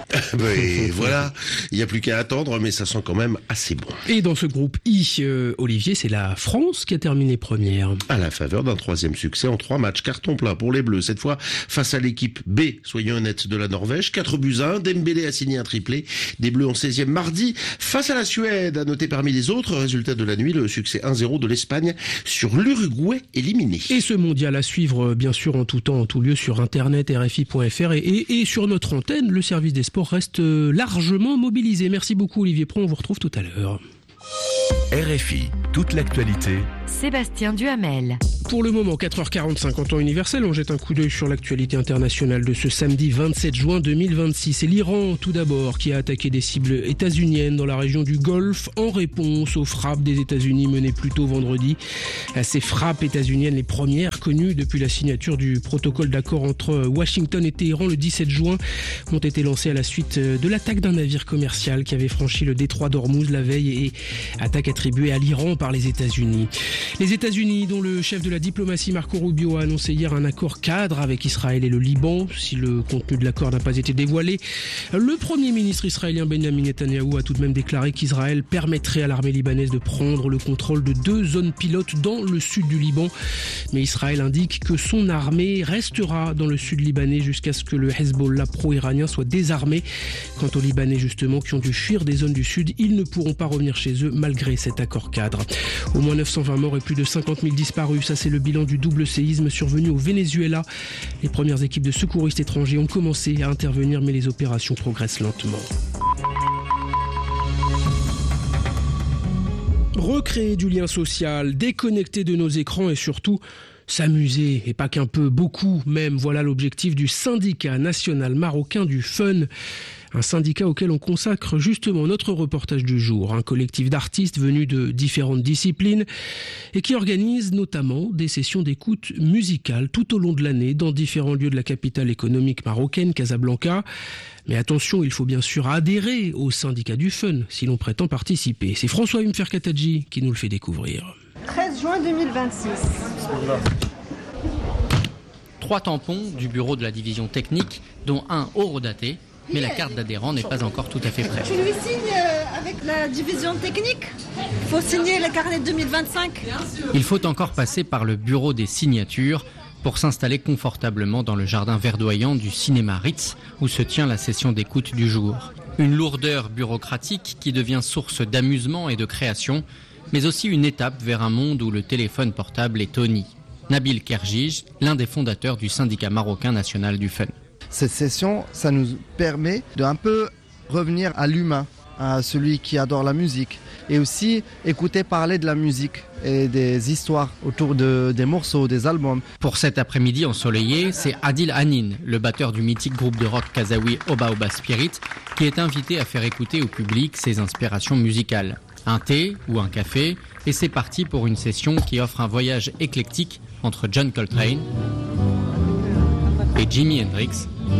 Et voilà, il n'y a plus qu'à attendre, mais ça sent quand même assez bon. Et dans ce groupe I, Olivier, c'est la France qui a terminé première. À la faveur d'un 3e succès en 3 matchs, carton plein pour les Bleus. Cette fois, face à l'équipe B, soyons honnêtes, de la Norvège, 4-1. Dembélé a signé un triplé. Des Bleus en 16e mardi. Face à la Suède, à noter parmi les autres, résultat de la nuit, le succès 1-0 de l'Espagne sur l'Uruguay éliminé. Et ce mondial à suivre, bien sûr, en tout temps, en tout lieu, sur internet, rfi.fr et sur notre antenne, le service des sports reste largement mobilisé. Merci beaucoup Olivier Pron, on vous retrouve tout à l'heure. RFI, toute l'actualité. Sébastien Duhamel. Pour le moment, 4h45 en temps universel, on jette un coup d'œil sur l'actualité internationale de ce samedi 27 juin 2026. C'est l'Iran, tout d'abord, qui a attaqué des cibles états-uniennes dans la région du Golfe en réponse aux frappes des États-Unis menées plus tôt vendredi. Ces frappes états-uniennes, les premières connues depuis la signature du protocole d'accord entre Washington et Téhéran le 17 juin, ont été lancées à la suite de l'attaque d'un navire commercial qui avait franchi le détroit d'Ormuz la veille et attaque attribuée à l'Iran par les États-Unis. Les États-Unis, dont le chef de la diplomatie Marco Rubio a annoncé hier un accord cadre avec Israël et le Liban. Si le contenu de l'accord n'a pas été dévoilé, le Premier ministre israélien Benjamin Netanyahou a tout de même déclaré qu'Israël permettrait à l'armée libanaise de prendre le contrôle de 2 zones pilotes dans le sud du Liban. Mais Israël indique que son armée restera dans le sud libanais jusqu'à ce que le Hezbollah pro-iranien soit désarmé. Quant aux Libanais justement qui ont dû fuir des zones du sud, ils ne pourront pas revenir chez eux malgré cet accord cadre. Au moins 920 morts et plus de 50 000 disparus, ça c'est le bilan du double séisme survenu au Venezuela. Les premières équipes de secouristes étrangers ont commencé à intervenir, mais les opérations progressent lentement. Recréer du lien social, déconnecter de nos écrans et surtout s'amuser, et pas qu'un peu, beaucoup même. Voilà l'objectif du syndicat national marocain du fun. Un syndicat auquel on consacre justement notre reportage du jour. Un collectif d'artistes venus de différentes disciplines et qui organise notamment des sessions d'écoute musicale tout au long de l'année dans différents lieux de la capitale économique marocaine, Casablanca. Mais attention, il faut bien sûr adhérer au syndicat du fun si l'on prétend participer. C'est François Mferkatadji qui nous le fait découvrir. 13 juin 2026. 3 tampons du bureau de la division technique, dont un horodaté, mais la carte d'adhérent n'est pas encore tout à fait prête. Tu lui signes avec la division technique ? Il faut signer le carnet 2025. Il faut encore passer par le bureau des signatures pour s'installer confortablement dans le jardin verdoyant du cinéma Ritz, où se tient la session d'écoute du jour. Une lourdeur bureaucratique qui devient source d'amusement et de création, mais aussi une étape vers un monde où le téléphone portable est honni. Nabil Kerjij, l'un des fondateurs du syndicat marocain national du fun. Cette session, ça nous permet d'un peu revenir à l'humain, à celui qui adore la musique, et aussi écouter parler de la musique et des histoires autour des morceaux, des albums. Pour cet après-midi ensoleillé, c'est Adil Hanin, le batteur du mythique groupe de rock kazaoui Oba Oba Spirit, qui est invité à faire écouter au public ses inspirations musicales. Un thé ou un café, et c'est parti pour une session qui offre un voyage éclectique entre John Coltrane et Jimi Hendrix,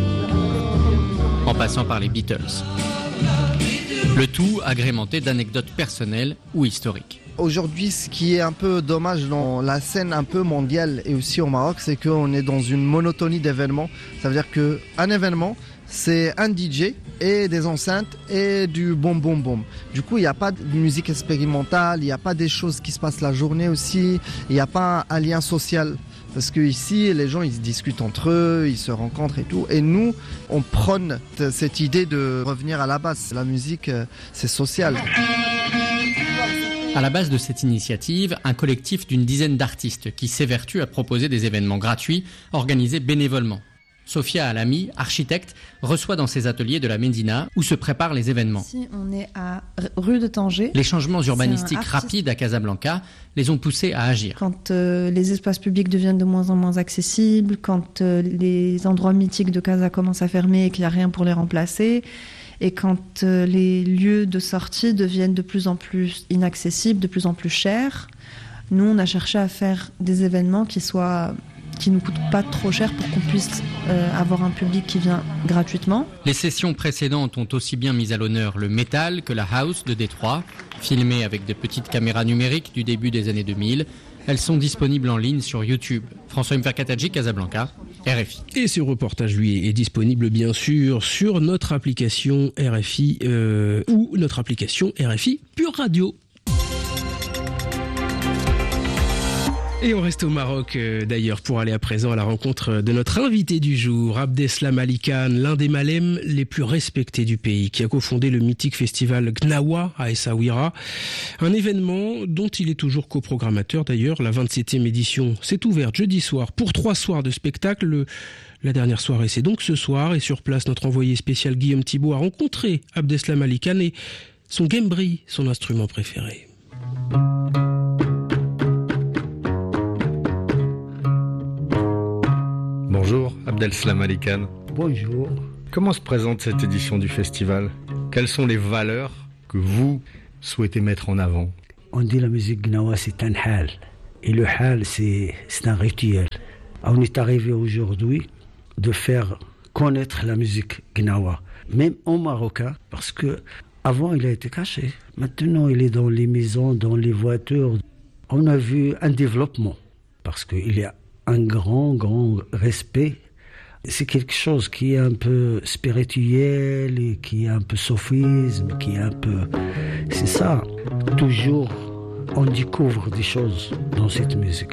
en passant par les Beatles. Le tout agrémenté d'anecdotes personnelles ou historiques. Aujourd'hui, ce qui est un peu dommage dans la scène un peu mondiale et aussi au Maroc, c'est qu'on est dans une monotonie d'événements. Ça veut dire qu'un événement, c'est un DJ et des enceintes et du boum boum boum. Du coup, il n'y a pas de musique expérimentale, il n'y a pas des choses qui se passent la journée aussi, il n'y a pas un lien social. Parce qu'ici, les gens, ils se discutent entre eux, ils se rencontrent et tout. Et nous, on prône cette idée de revenir à la base. La musique, c'est social. À la base de cette initiative, un collectif d'une dizaine d'artistes qui s'évertue à proposer des événements gratuits organisés bénévolement. Sophia Alami, architecte, reçoit dans ses ateliers de la Médina où se préparent les événements. Ici, on est à rue de Tanger. Les changements urbanistiques rapides à Casablanca les ont poussés à agir. Quand les espaces publics deviennent de moins en moins accessibles, quand les endroits mythiques de Casa commencent à fermer et qu'il n'y a rien pour les remplacer, et quand les lieux de sortie deviennent de plus en plus inaccessibles, de plus en plus chers, nous, on a cherché à faire des événements qui nous coûtent pas trop cher pour qu'on puisse avoir un public qui vient gratuitement. Les sessions précédentes ont aussi bien mis à l'honneur le métal que la house de Détroit, filmées avec de petites caméras numériques du début des années 2000. Elles sont disponibles en ligne sur YouTube. François Mferkatadji, Casablanca, RFI. Et ce reportage, lui, est disponible bien sûr sur notre application RFI ou notre application RFI Pure Radio. Et on reste au Maroc d'ailleurs pour aller à présent à la rencontre de notre invité du jour, Abdeslam Ali Khan, l'un des malem les plus respectés du pays, qui a cofondé le mythique festival Gnawa à Essaouira, un événement dont il est toujours coprogrammateur d'ailleurs. La 27e édition s'est ouverte jeudi soir pour 3 soirs de spectacle. La dernière soirée, c'est donc ce soir, et sur place, notre envoyé spécial Guillaume Thibault a rencontré Abdeslam Ali Khan et son gembri, son instrument préféré. Bonjour, Abdeslam Ali Khan. Bonjour. Comment se présente cette édition du festival ? Quelles sont les valeurs que vous souhaitez mettre en avant ? On dit la musique Gnawa, c'est un hal. Et le hal, c'est un rituel. On est arrivé aujourd'hui de faire connaître la musique Gnawa, même en marocain, parce que avant il a été caché. Maintenant, il est dans les maisons, dans les voitures. On a vu un développement, parce qu'il y a un grand respect. C'est quelque chose qui est un peu spirituel, et qui est un peu sophisme, qui est un peu... C'est ça. Toujours, on découvre des choses dans cette musique.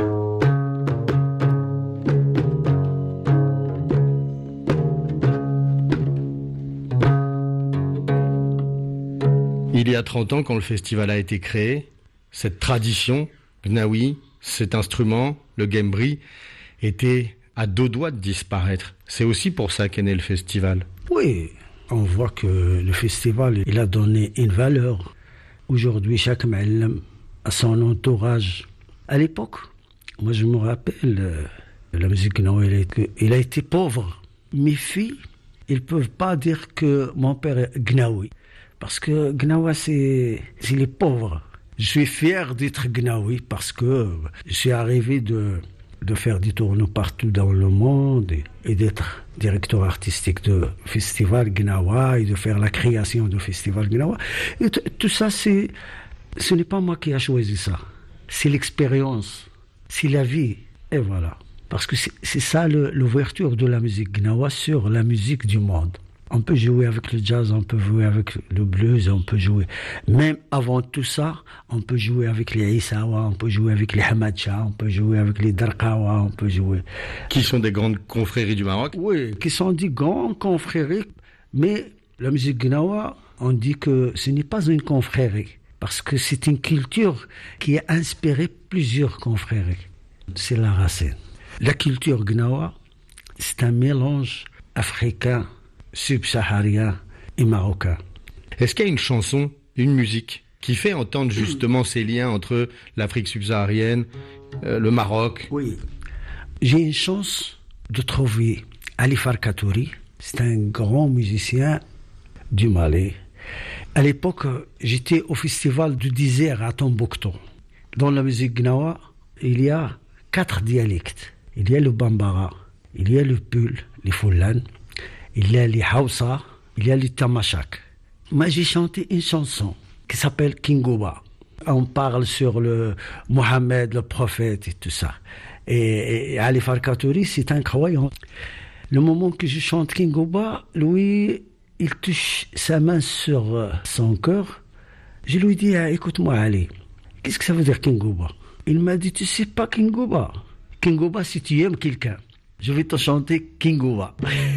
Il y a 30 ans, quand le festival a été créé, cette tradition, Gnawi, cet instrument, le gembri, était à 2 doigts de disparaître. C'est aussi pour ça qu'est né le festival. Oui, on voit que le festival, il a donné une valeur. Aujourd'hui, chaque ma'alem a son entourage. À l'époque, moi je me rappelle, la musique Gnawa, il a été pauvre. Mes filles, ils ne peuvent pas dire que mon père est Gnawi. Parce que Gnawa, c'est les pauvres. Je suis fier d'être Gnawi parce que je suis arrivé de faire des tournois partout dans le monde et d'être directeur artistique de festival Gnawa et de faire la création du festival Gnawa. Et tout ça, ce n'est pas moi qui ai choisi ça. C'est l'expérience, c'est la vie. Et voilà. Parce que c'est ça l'ouverture de la musique Gnawa sur la musique du monde. On peut jouer avec le jazz, on peut jouer avec le blues, on peut jouer... Même avant tout ça, on peut jouer avec les Issawa, on peut jouer avec les Hamadcha, on peut jouer avec les Darqawa, on peut jouer... Qui sont des grandes confréries du Maroc ? Oui, qui sont des grandes confréries. Mais la musique Gnawa, on dit que ce n'est pas une confrérie. Parce que c'est une culture qui a inspiré plusieurs confréries. C'est la racine. La culture Gnawa, c'est un mélange africain, subsaharien et marocain. Est-ce qu'il y a une chanson, une musique, qui fait entendre justement ces liens entre l'Afrique subsaharienne, le Maroc ? Oui. J'ai une chance de trouver Ali Farkatouri. C'est un grand musicien du Mali. À l'époque, j'étais au festival du désert à Tombouctou. Dans la musique Gnawa, il y a 4 dialectes. Il y a le Bambara, il y a le Peul, les Foullan, il y a les Hausa, il y a les Tamashak. Moi, j'ai chanté une chanson qui s'appelle Kingouba. On parle sur le Mohammed, le prophète et tout ça. Et Ali Farkatouri, c'est un croyant. Le moment que je chante Kingouba, lui, il touche sa main sur son cœur. Je lui dis, écoute-moi Ali, qu'est-ce que ça veut dire Kingouba ? Il m'a dit, tu sais pas Kingouba. Kingouba, si tu aimes quelqu'un, je vais te chanter Kingouba.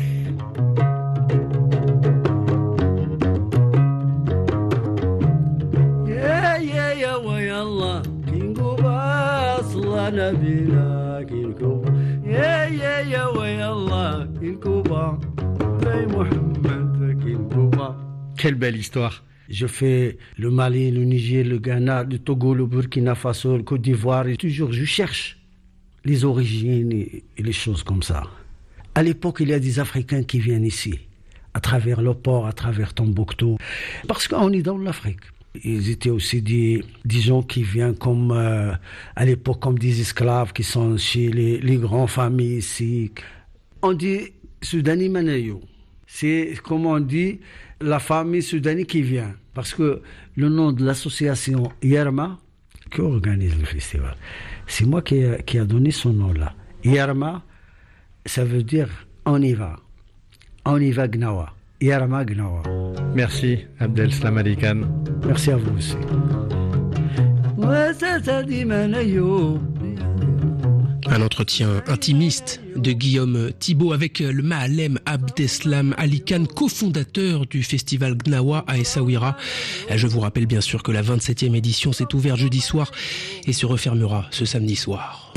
Quelle belle histoire. Je fais le Mali, le Niger, le Ghana, le Togo, le Burkina Faso, le Côte d'Ivoire, et toujours je cherche les origines et les choses comme ça. À l'époque, il y a des Africains qui viennent ici, à travers le port, à travers Tombouctou, parce qu'on est dans l'Afrique. Ils étaient aussi des gens qui viennent comme, à l'époque, comme des esclaves qui sont chez les grandes familles ici. On dit Soudani Manayo. C'est, comme on dit, la famille soudanie qui vient. Parce que le nom de l'association Yerma, qui organise le festival, c'est moi qui a donné ce nom-là. Yerma, ça veut dire on y va. On y va Gnawa. Yarama Gnawa. Merci Abdel Slam Ali Khan. Merci à vous aussi. Un entretien intimiste de Guillaume Thibault avec le Ma'alem Abdeslam Ali Khan, cofondateur du festival Gnawa à Essaouira. Je vous rappelle bien sûr que la 27e édition s'est ouverte jeudi soir et se refermera ce samedi soir.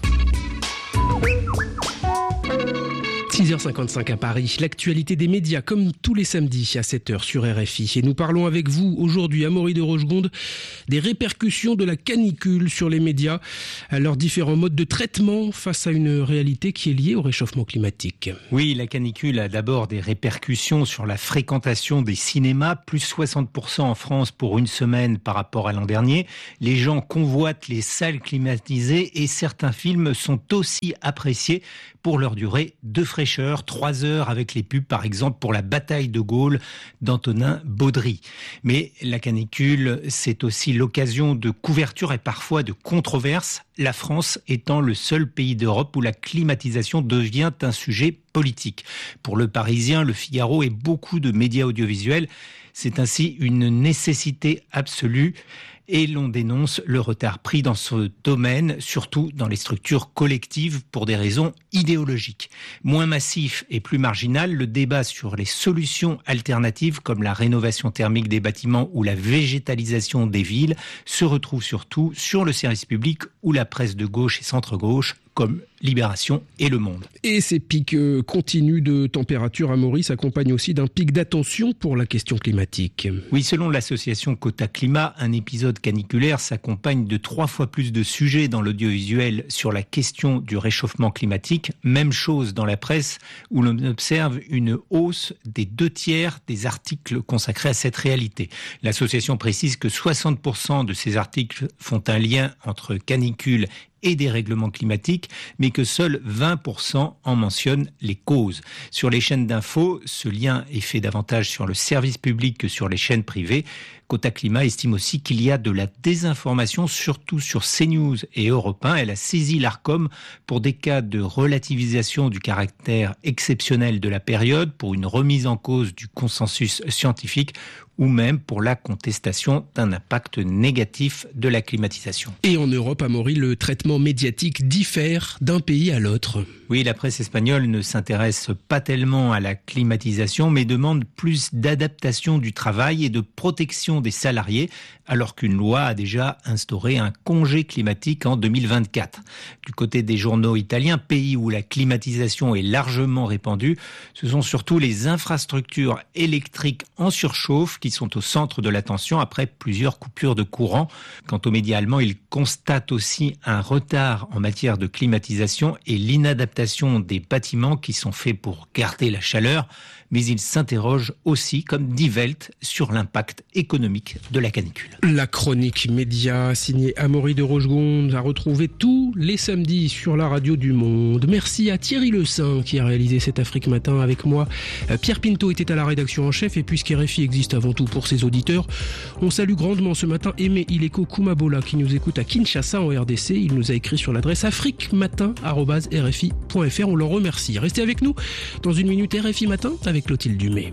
6h55 à Paris, l'actualité des médias comme tous les samedis à 7h sur RFI. Et nous parlons avec vous aujourd'hui, Amaury de Rochegonde, des répercussions de la canicule sur les médias, à leurs différents modes de traitement face à une réalité qui est liée au réchauffement climatique. Oui, la canicule a d'abord des répercussions sur la fréquentation des cinémas, plus 60% en France pour une semaine par rapport à l'an dernier. Les gens convoitent les salles climatisées et certains films sont aussi appréciés pour leur durée de fraîcheur. 3 heures avec les pubs, par exemple, pour la bataille de Gaulle d'Antonin Baudry. Mais la canicule, c'est aussi l'occasion de couverture et parfois de controverses. La France étant le seul pays d'Europe où la climatisation devient un sujet politique. Pour Le Parisien, Le Figaro et beaucoup de médias audiovisuels, c'est ainsi une nécessité absolue. Et l'on dénonce le retard pris dans ce domaine, surtout dans les structures collectives pour des raisons idéologiques. Moins massif et plus marginal, le débat sur les solutions alternatives comme la rénovation thermique des bâtiments ou la végétalisation des villes se retrouve surtout sur le service public ou la presse de gauche et centre-gauche comme Libération et Le Monde. Et ces pics continus de température à Amaury s'accompagnent aussi d'un pic d'attention pour la question climatique. Oui, selon l'association Quota Climat, un épisode caniculaire s'accompagne de 3 fois plus de sujets dans l'audiovisuel sur la question du réchauffement climatique. Même chose dans la presse où l'on observe une hausse des 2/3 des articles consacrés à cette réalité. L'association précise que 60% de ces articles font un lien entre canicule et des règlements climatiques, mais que seuls 20% en mentionnent les causes. Sur les chaînes d'infos, ce lien est fait davantage sur le service public que sur les chaînes privées. Quota Climat estime aussi qu'il y a de la désinformation, surtout sur CNews et Europe 1. Elle a saisi l'Arcom pour des cas de relativisation du caractère exceptionnel de la période, pour une remise en cause du consensus scientifique ou même pour la contestation d'un impact négatif de la climatisation. Et en Europe, Amaury, le traitement médiatique diffère d'un pays à l'autre. Oui, la presse espagnole ne s'intéresse pas tellement à la climatisation, mais demande plus d'adaptation du travail et de protection des salariés, alors qu'une loi a déjà instauré un congé climatique en 2024. Du côté des journaux italiens, pays où la climatisation est largement répandue, ce sont surtout les infrastructures électriques en surchauffe qui sont au centre de l'attention après plusieurs coupures de courant. Quant aux médias allemands, ils constatent aussi un retard en matière de climatisation et l'inadaptation des bâtiments qui sont faits pour garder la chaleur, mais ils s'interrogent aussi, comme Die Welt, sur l'impact économique de la canicule. La chronique média signée Amaury de Rochegonde à retrouver tous les samedis sur la radio du Monde. Merci à Thierry Le Saint qui a réalisé cet Afrique Matin avec moi. Pierre Pinto était à la rédaction en chef et puisqu'RFI existe avant tout pour ses auditeurs, on salue grandement ce matin Aimé Ileko Kumabola qui nous écoute à Kinshasa en RDC. Il nous a écrit sur l'adresse afriquematin@rfi.fr. On l'en remercie. Restez avec nous dans une minute RFI Matin avec Clotilde Dumais.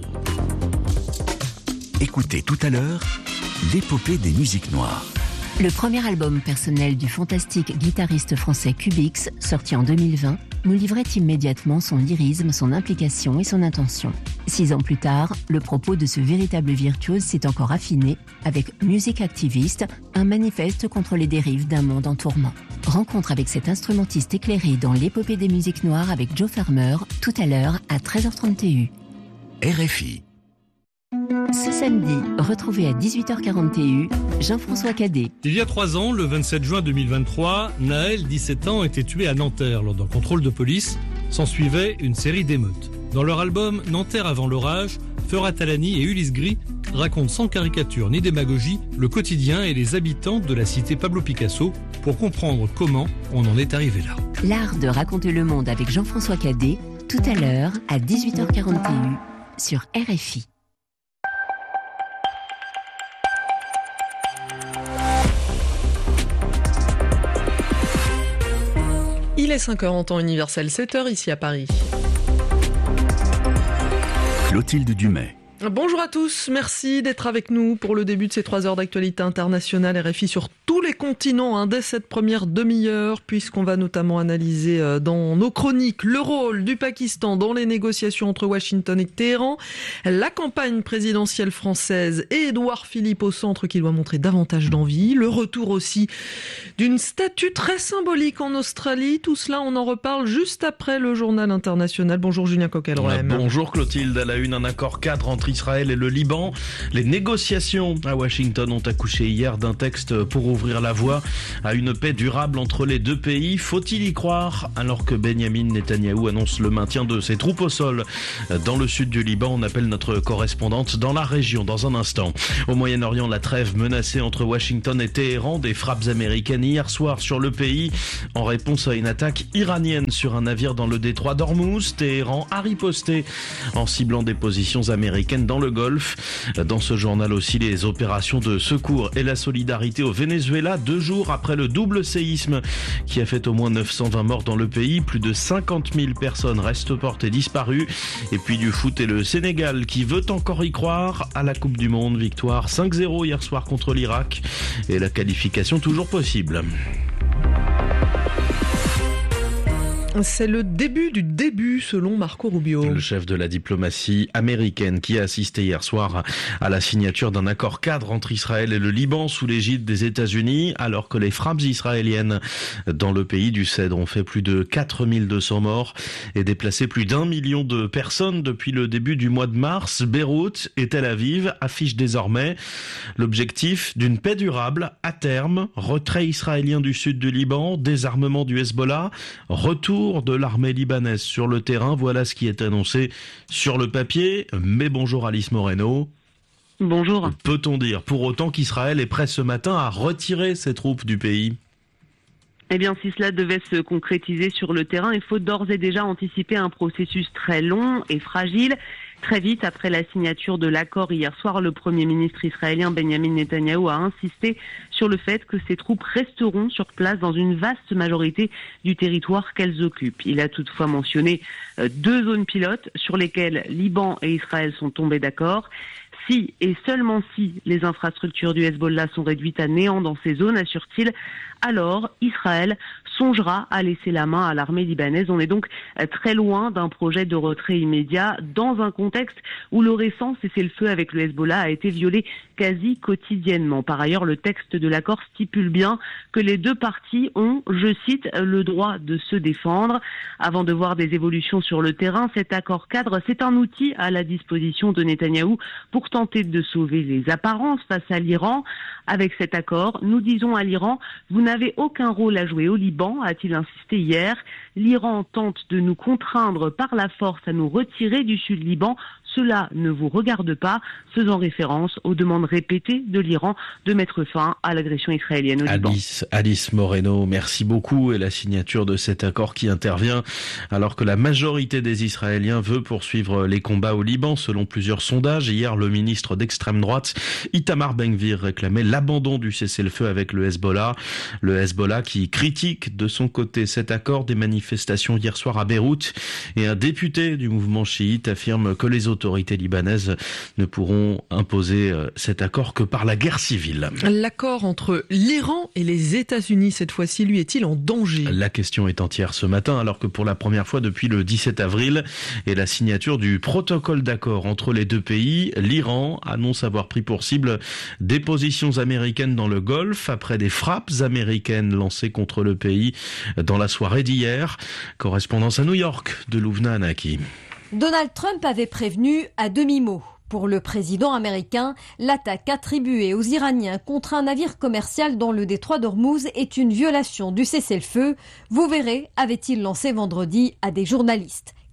Écoutez tout à l'heure l'épopée des musiques noires. Le premier album personnel du fantastique guitariste français Cubix, sorti en 2020, nous livrait immédiatement son lyrisme, son implication et son intention. 6 ans plus tard, le propos de ce véritable virtuose s'est encore affiné avec Musique activiste, un manifeste contre les dérives d'un monde en tourment. Rencontre avec cet instrumentiste éclairé dans l'épopée des musiques noires avec Joe Farmer, tout à l'heure à 13h30 TU. RFI. Ce samedi, retrouvez à 18h40 TU Jean-François Cadet. Il y a 3 ans, le 27 juin 2023, Naël, 17 ans, était tué à Nanterre lors d'un contrôle de police. S'ensuivait une série d'émeutes. Dans leur album Nanterre avant l'orage, Ferhat Talani et Ulysse Gris racontent sans caricature ni démagogie le quotidien et les habitants de la cité Pablo Picasso pour comprendre comment on en est arrivé là. L'art de raconter le monde avec Jean-François Cadet, tout à l'heure à 18h40 TU sur RFI. Il est est 5h en temps universel, 7h ici à Paris. Clotilde Dumais. Bonjour à tous, merci d'être avec nous pour le début de ces 3 heures d'actualité internationale RFI sur tous les continents dès cette première demi-heure, puisqu'on va notamment analyser dans nos chroniques le rôle du Pakistan dans les négociations entre Washington et Téhéran, la campagne présidentielle française et Édouard Philippe au centre qui doit montrer davantage d'envie, le retour aussi d'une statue très symbolique en Australie. Tout cela, on en reparle juste après le journal international. Bonjour Julien Coquelroem. Bonjour Clotilde, à la une, un accord cadre entre Israël et le Liban. Les négociations à Washington ont accouché hier d'un texte pour ouvrir la voie à une paix durable entre les deux pays. Faut-il y croire alors que Benyamin Netanyahou annonce le maintien de ses troupes au sol dans le sud du Liban? On appelle notre correspondante dans la région dans un instant. Au Moyen-Orient, la trêve menacée entre Washington et Téhéran, des frappes américaines hier soir sur le pays en réponse à une attaque iranienne sur un navire dans le détroit d'Ormuz. Téhéran a riposté en ciblant des positions américaines dans le Golfe. Dans ce journal aussi, les opérations de secours et la solidarité au Venezuela, 2 jours après le double séisme qui a fait au moins 920 morts dans le pays. Plus de 50 000 personnes restent portées disparues. Et puis du foot et le Sénégal qui veut encore y croire à la Coupe du Monde. Victoire 5-0 hier soir contre l'Irak et la qualification toujours possible. C'est le début du début, selon Marco Rubio. Le chef de la diplomatie américaine qui a assisté hier soir à la signature d'un accord cadre entre Israël et le Liban sous l'égide des États-Unis, alors que les frappes israéliennes dans le pays du Cèdre ont fait plus de 4200 morts et déplacé plus d'1 million de personnes depuis le début du mois de mars. Beyrouth et Tel Aviv affichent désormais l'objectif d'une paix durable à terme, retrait israélien du sud du Liban, désarmement du Hezbollah, retour de l'armée libanaise sur le terrain. Voilà ce qui est annoncé sur le papier. Mais bonjour Alice Moreno. Bonjour. Peut-on dire pour autant qu'Israël est prêt ce matin à retirer ses troupes du pays ? Eh bien, si cela devait se concrétiser sur le terrain, il faut d'ores et déjà anticiper un processus très long et fragile. Très vite, après la signature de l'accord hier soir, le Premier ministre israélien Benyamin Netanyahou a insisté sur le fait que ses troupes resteront sur place dans une vaste majorité du territoire qu'elles occupent. Il a toutefois mentionné 2 zones pilotes sur lesquelles Liban et Israël sont tombés d'accord. Si et seulement si les infrastructures du Hezbollah sont réduites à néant dans ces zones, assure-t-il, alors Israël songera à laisser la main à l'armée libanaise. On est donc très loin d'un projet de retrait immédiat dans un contexte où le récent cessez-le-feu avec le Hezbollah a été violé quasi quotidiennement. Par ailleurs, le texte de l'accord stipule bien que les 2 parties ont, je cite, le droit de se défendre. Avant de voir des évolutions sur le terrain, cet accord cadre, c'est un outil à la disposition de Netanyahou pour tenter de sauver les apparences face à l'Iran. Avec cet accord, nous disons à l'Iran, vous n'avez aucun rôle à jouer au Liban, a-t-il insisté hier. L'Iran tente de nous contraindre par la force à nous retirer du sud Liban. Cela ne vous regarde pas, faisant référence aux demandes répétées de l'Iran de mettre fin à l'agression israélienne au Liban. Alice Moreno, merci beaucoup. Et la signature de cet accord qui intervient alors que la majorité des Israéliens veut poursuivre les combats au Liban, selon plusieurs sondages. Hier, le ministre d'extrême droite, Itamar Ben-Gvir, réclamait l'abandon du cessez-le-feu avec le Hezbollah. Le Hezbollah qui critique de son côté cet accord. Des manifestations hier soir à Beyrouth et un député du mouvement chiite affirme que les autorités libanaises ne pourront imposer cet accord que par la guerre civile. L'accord entre l'Iran et les États-Unis, cette fois-ci, lui, est-il en danger ? La question est entière ce matin, alors que pour la première fois depuis le 17 avril et la signature du protocole d'accord entre les deux pays, l'Iran annonce avoir pris pour cible des positions américaines dans le Golfe après des frappes américaines lancées contre le pays dans la soirée d'hier. Correspondance à New York de Louvna Anaki. Donald Trump avait prévenu à demi-mot. Pour le président américain, l'attaque attribuée aux Iraniens contre un navire commercial dans le détroit d'Ormuz est une violation du cessez-le-feu. Vous verrez, avait-il lancé vendredi à des journalistes.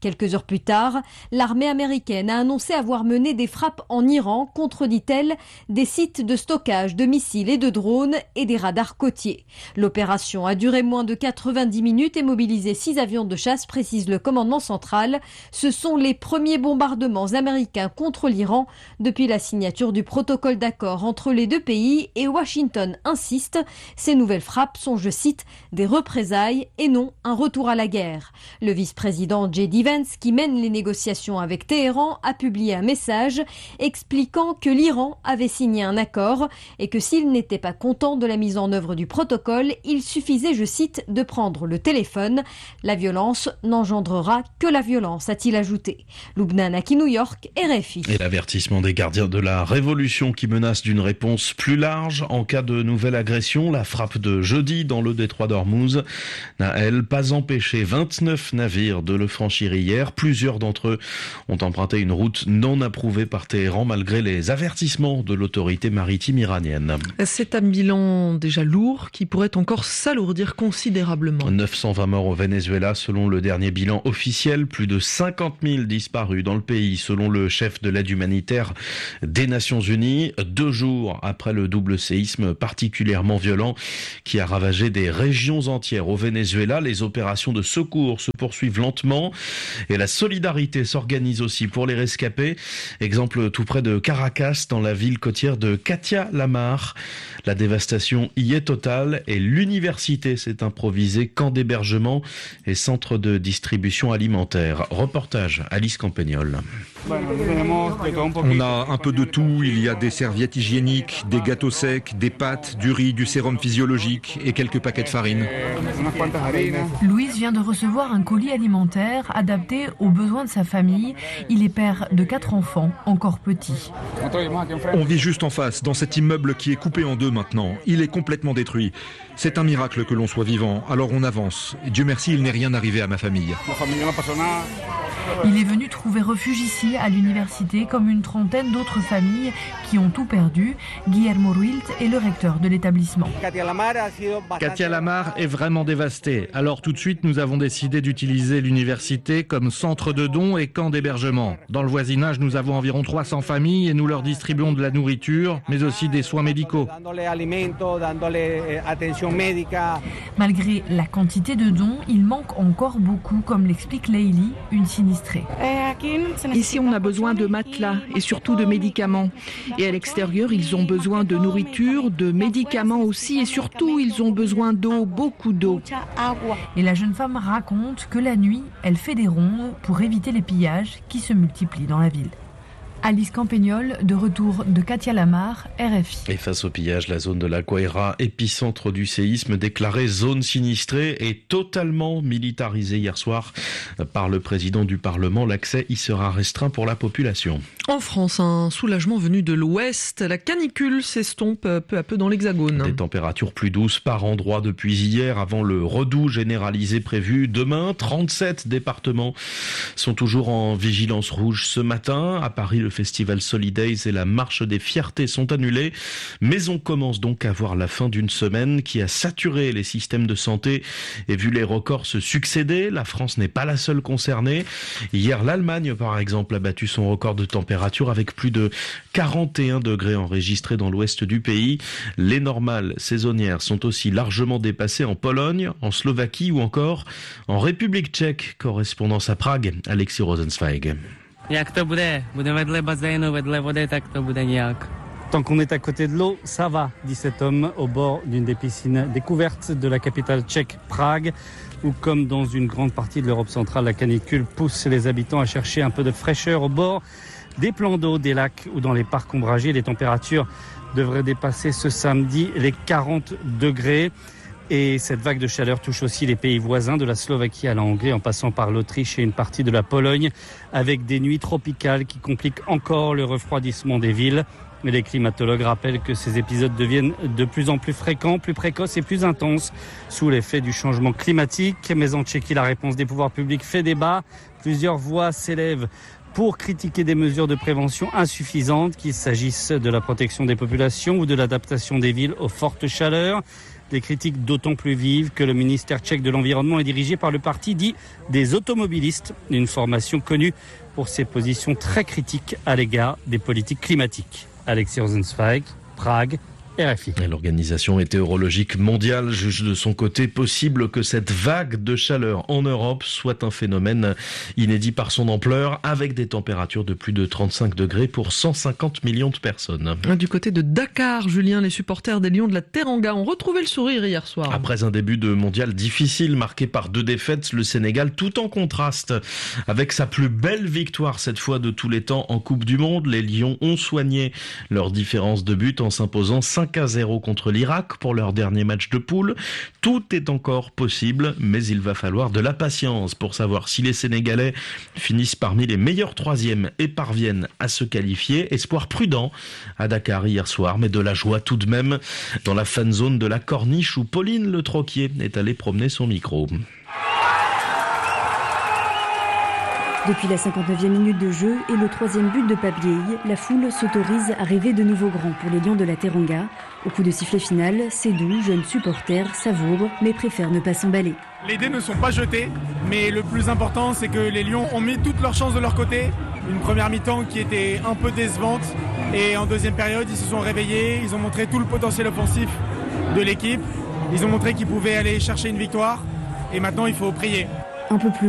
Quelques heures plus tard, l'armée américaine a annoncé avoir mené des frappes en Iran contre, dit-elle, des sites de stockage de missiles et de drones et des radars côtiers. L'opération a duré moins de 90 minutes et mobilisé 6 avions de chasse, précise le commandement central. Ce sont les premiers bombardements américains contre l'Iran depuis la signature du protocole d'accord entre les deux pays, et Washington insiste. Ces nouvelles frappes sont, je cite, des représailles et non un retour à la guerre. Le vice-président J.D. Vance, qui mène les négociations avec Téhéran, a publié un message expliquant que l'Iran avait signé un accord et que s'il n'était pas content de la mise en œuvre du protocole, il suffisait, je cite, de prendre le téléphone. La violence n'engendrera que la violence, a-t-il ajouté. Lubna Naki, New York, RFI. Et l'avertissement des gardiens de la Révolution qui menace d'une réponse plus large en cas de nouvelle agression. La frappe de jeudi dans le détroit d'Ormuz n'a, elle, pas empêché 29 navires de le franchir hier. Plusieurs d'entre eux ont emprunté une route non approuvée par Téhéran malgré les avertissements de l'autorité maritime iranienne. C'est un bilan déjà lourd qui pourrait encore s'alourdir considérablement. 920 morts au Venezuela selon le dernier bilan officiel. Plus de 50 000 disparus dans le pays selon le chef de l'aide humanitaire des Nations Unies. 2 jours après le double séisme particulièrement violent qui a ravagé des régions entières au Venezuela, les opérations de secours se poursuivent lentement et la solidarité s'organise aussi pour les rescapés. Exemple tout près de Caracas, dans la ville côtière de Katia Lamar. La dévastation y est totale et l'université s'est improvisée camp d'hébergement et centre de distribution alimentaire. Reportage Alice Campagnol. On a un peu de tout, il y a des serviettes hygiéniques, des gâteaux secs, des pâtes, du riz, du sérum physiologique et quelques paquets de farine. Louise vient de recevoir un colis alimentaire adapté aux besoins de sa famille. Il est père de 4 enfants, encore petits. On vit juste en face, dans cet immeuble qui est coupé en 2 maintenant. Il est complètement détruit. C'est un miracle que l'on soit vivant, alors on avance. Dieu merci, il n'est rien arrivé à ma famille. Il est venu trouver refuge ici, à l'université, comme une trentaine d'autres familles qui ont tout perdu. Guillermo Ruilt est le recteur de l'établissement. Katia Lamar est vraiment dévastée. Alors tout de suite, nous avons décidé d'utiliser l'université comme centre de dons et camp d'hébergement. Dans le voisinage, nous avons environ 300 familles et nous leur distribuons de la nourriture, mais aussi des soins médicaux. Malgré la quantité de dons, il manque encore beaucoup, comme l'explique Leili, une sinistrée. Ici, on a besoin de matelas et surtout de médicaments. Et à l'extérieur, ils ont besoin de nourriture, de médicaments aussi, et surtout, ils ont besoin d'eau, beaucoup d'eau. Et la jeune femme raconte que la nuit, elle fait des rondes pour éviter les pillages qui se multiplient dans la ville. Alice Campagnol, de retour de Katia Lamar, RFI. Et face au pillage, la zone de la Guaira, épicentre du séisme, déclarée zone sinistrée et totalement militarisée hier soir par le président du Parlement. L'accès y sera restreint pour la population. En France, un soulagement venu de l'ouest. La canicule s'estompe peu à peu dans l'Hexagone. Des températures plus douces par endroit depuis hier, avant le redout généralisé prévu demain. 37 départements sont toujours en vigilance rouge ce matin. À Paris, le festival Solidays et la marche des fiertés sont annulés. Mais on commence donc à voir la fin d'une semaine qui a saturé les systèmes de santé et vu les records se succéder. La France n'est pas la seule concernée. Hier, l'Allemagne, par exemple, a battu son record de température avec plus de 41 degrés enregistrés dans l'ouest du pays. Les normales saisonnières sont aussi largement dépassées en Pologne, en Slovaquie ou encore en République tchèque. Correspondance à Prague, Alexis Rosenzweig. Tant qu'on est à côté de l'eau, ça va, dit cet homme au bord d'une des piscines découvertes de la capitale tchèque, Prague, où comme dans une grande partie de l'Europe centrale, la canicule pousse les habitants à chercher un peu de fraîcheur au bord des plans d'eau, des lacs ou dans les parcs ombragés. Les températures devraient dépasser ce samedi les 40 degrés. Et cette vague de chaleur touche aussi les pays voisins, de la Slovaquie à la Hongrie, en passant par l'Autriche et une partie de la Pologne, avec des nuits tropicales qui compliquent encore le refroidissement des villes. Mais les climatologues rappellent que ces épisodes deviennent de plus en plus fréquents, plus précoces et plus intenses sous l'effet du changement climatique. Mais en Tchéquie, la réponse des pouvoirs publics fait débat. Plusieurs voix s'élèvent pour critiquer des mesures de prévention insuffisantes, qu'il s'agisse de la protection des populations ou de l'adaptation des villes aux fortes chaleurs. Des critiques d'autant plus vives que le ministère tchèque de l'Environnement est dirigé par le parti dit des automobilistes, une formation connue pour ses positions très critiques à l'égard des politiques climatiques. Alexis Rosenzweig, Prague, RFI. L'Organisation météorologique mondiale juge de son côté possible que cette vague de chaleur en Europe soit un phénomène inédit par son ampleur, avec des températures de plus de 35 degrés pour 150 millions de personnes. Du côté de Dakar, Julien, les supporters des Lions de la Teranga ont retrouvé le sourire hier soir. Après un début de mondial difficile marqué par 2 défaites, le Sénégal tout en contraste. Avec sa plus belle victoire cette fois de tous les temps en Coupe du Monde, les Lions ont soigné leur différence de but en s'imposant 5-0 contre l'Irak pour leur dernier match de poule. Tout est encore possible, mais il va falloir de la patience pour savoir si les Sénégalais finissent parmi les meilleurs 3e et parviennent à se qualifier. Espoir prudent à Dakar hier soir, mais de la joie tout de même dans la fan zone de la Corniche où Pauline Le Troquier est allée promener son micro. Depuis la 59e minute de jeu et le 3e but de Pape Gueye, la foule s'autorise à rêver de nouveaux grands pour les Lions de la Teranga. Au coup de sifflet final, Sédou, jeune supporter, savoure mais préfère ne pas s'emballer. Les dés ne sont pas jetés, mais le plus important c'est que les Lions ont mis toutes leurs chances de leur côté. Une première mi-temps qui était un peu décevante et en deuxième période ils se sont réveillés, ils ont montré tout le potentiel offensif de l'équipe. Ils ont montré qu'ils pouvaient aller chercher une victoire et maintenant il faut prier. Un peu plus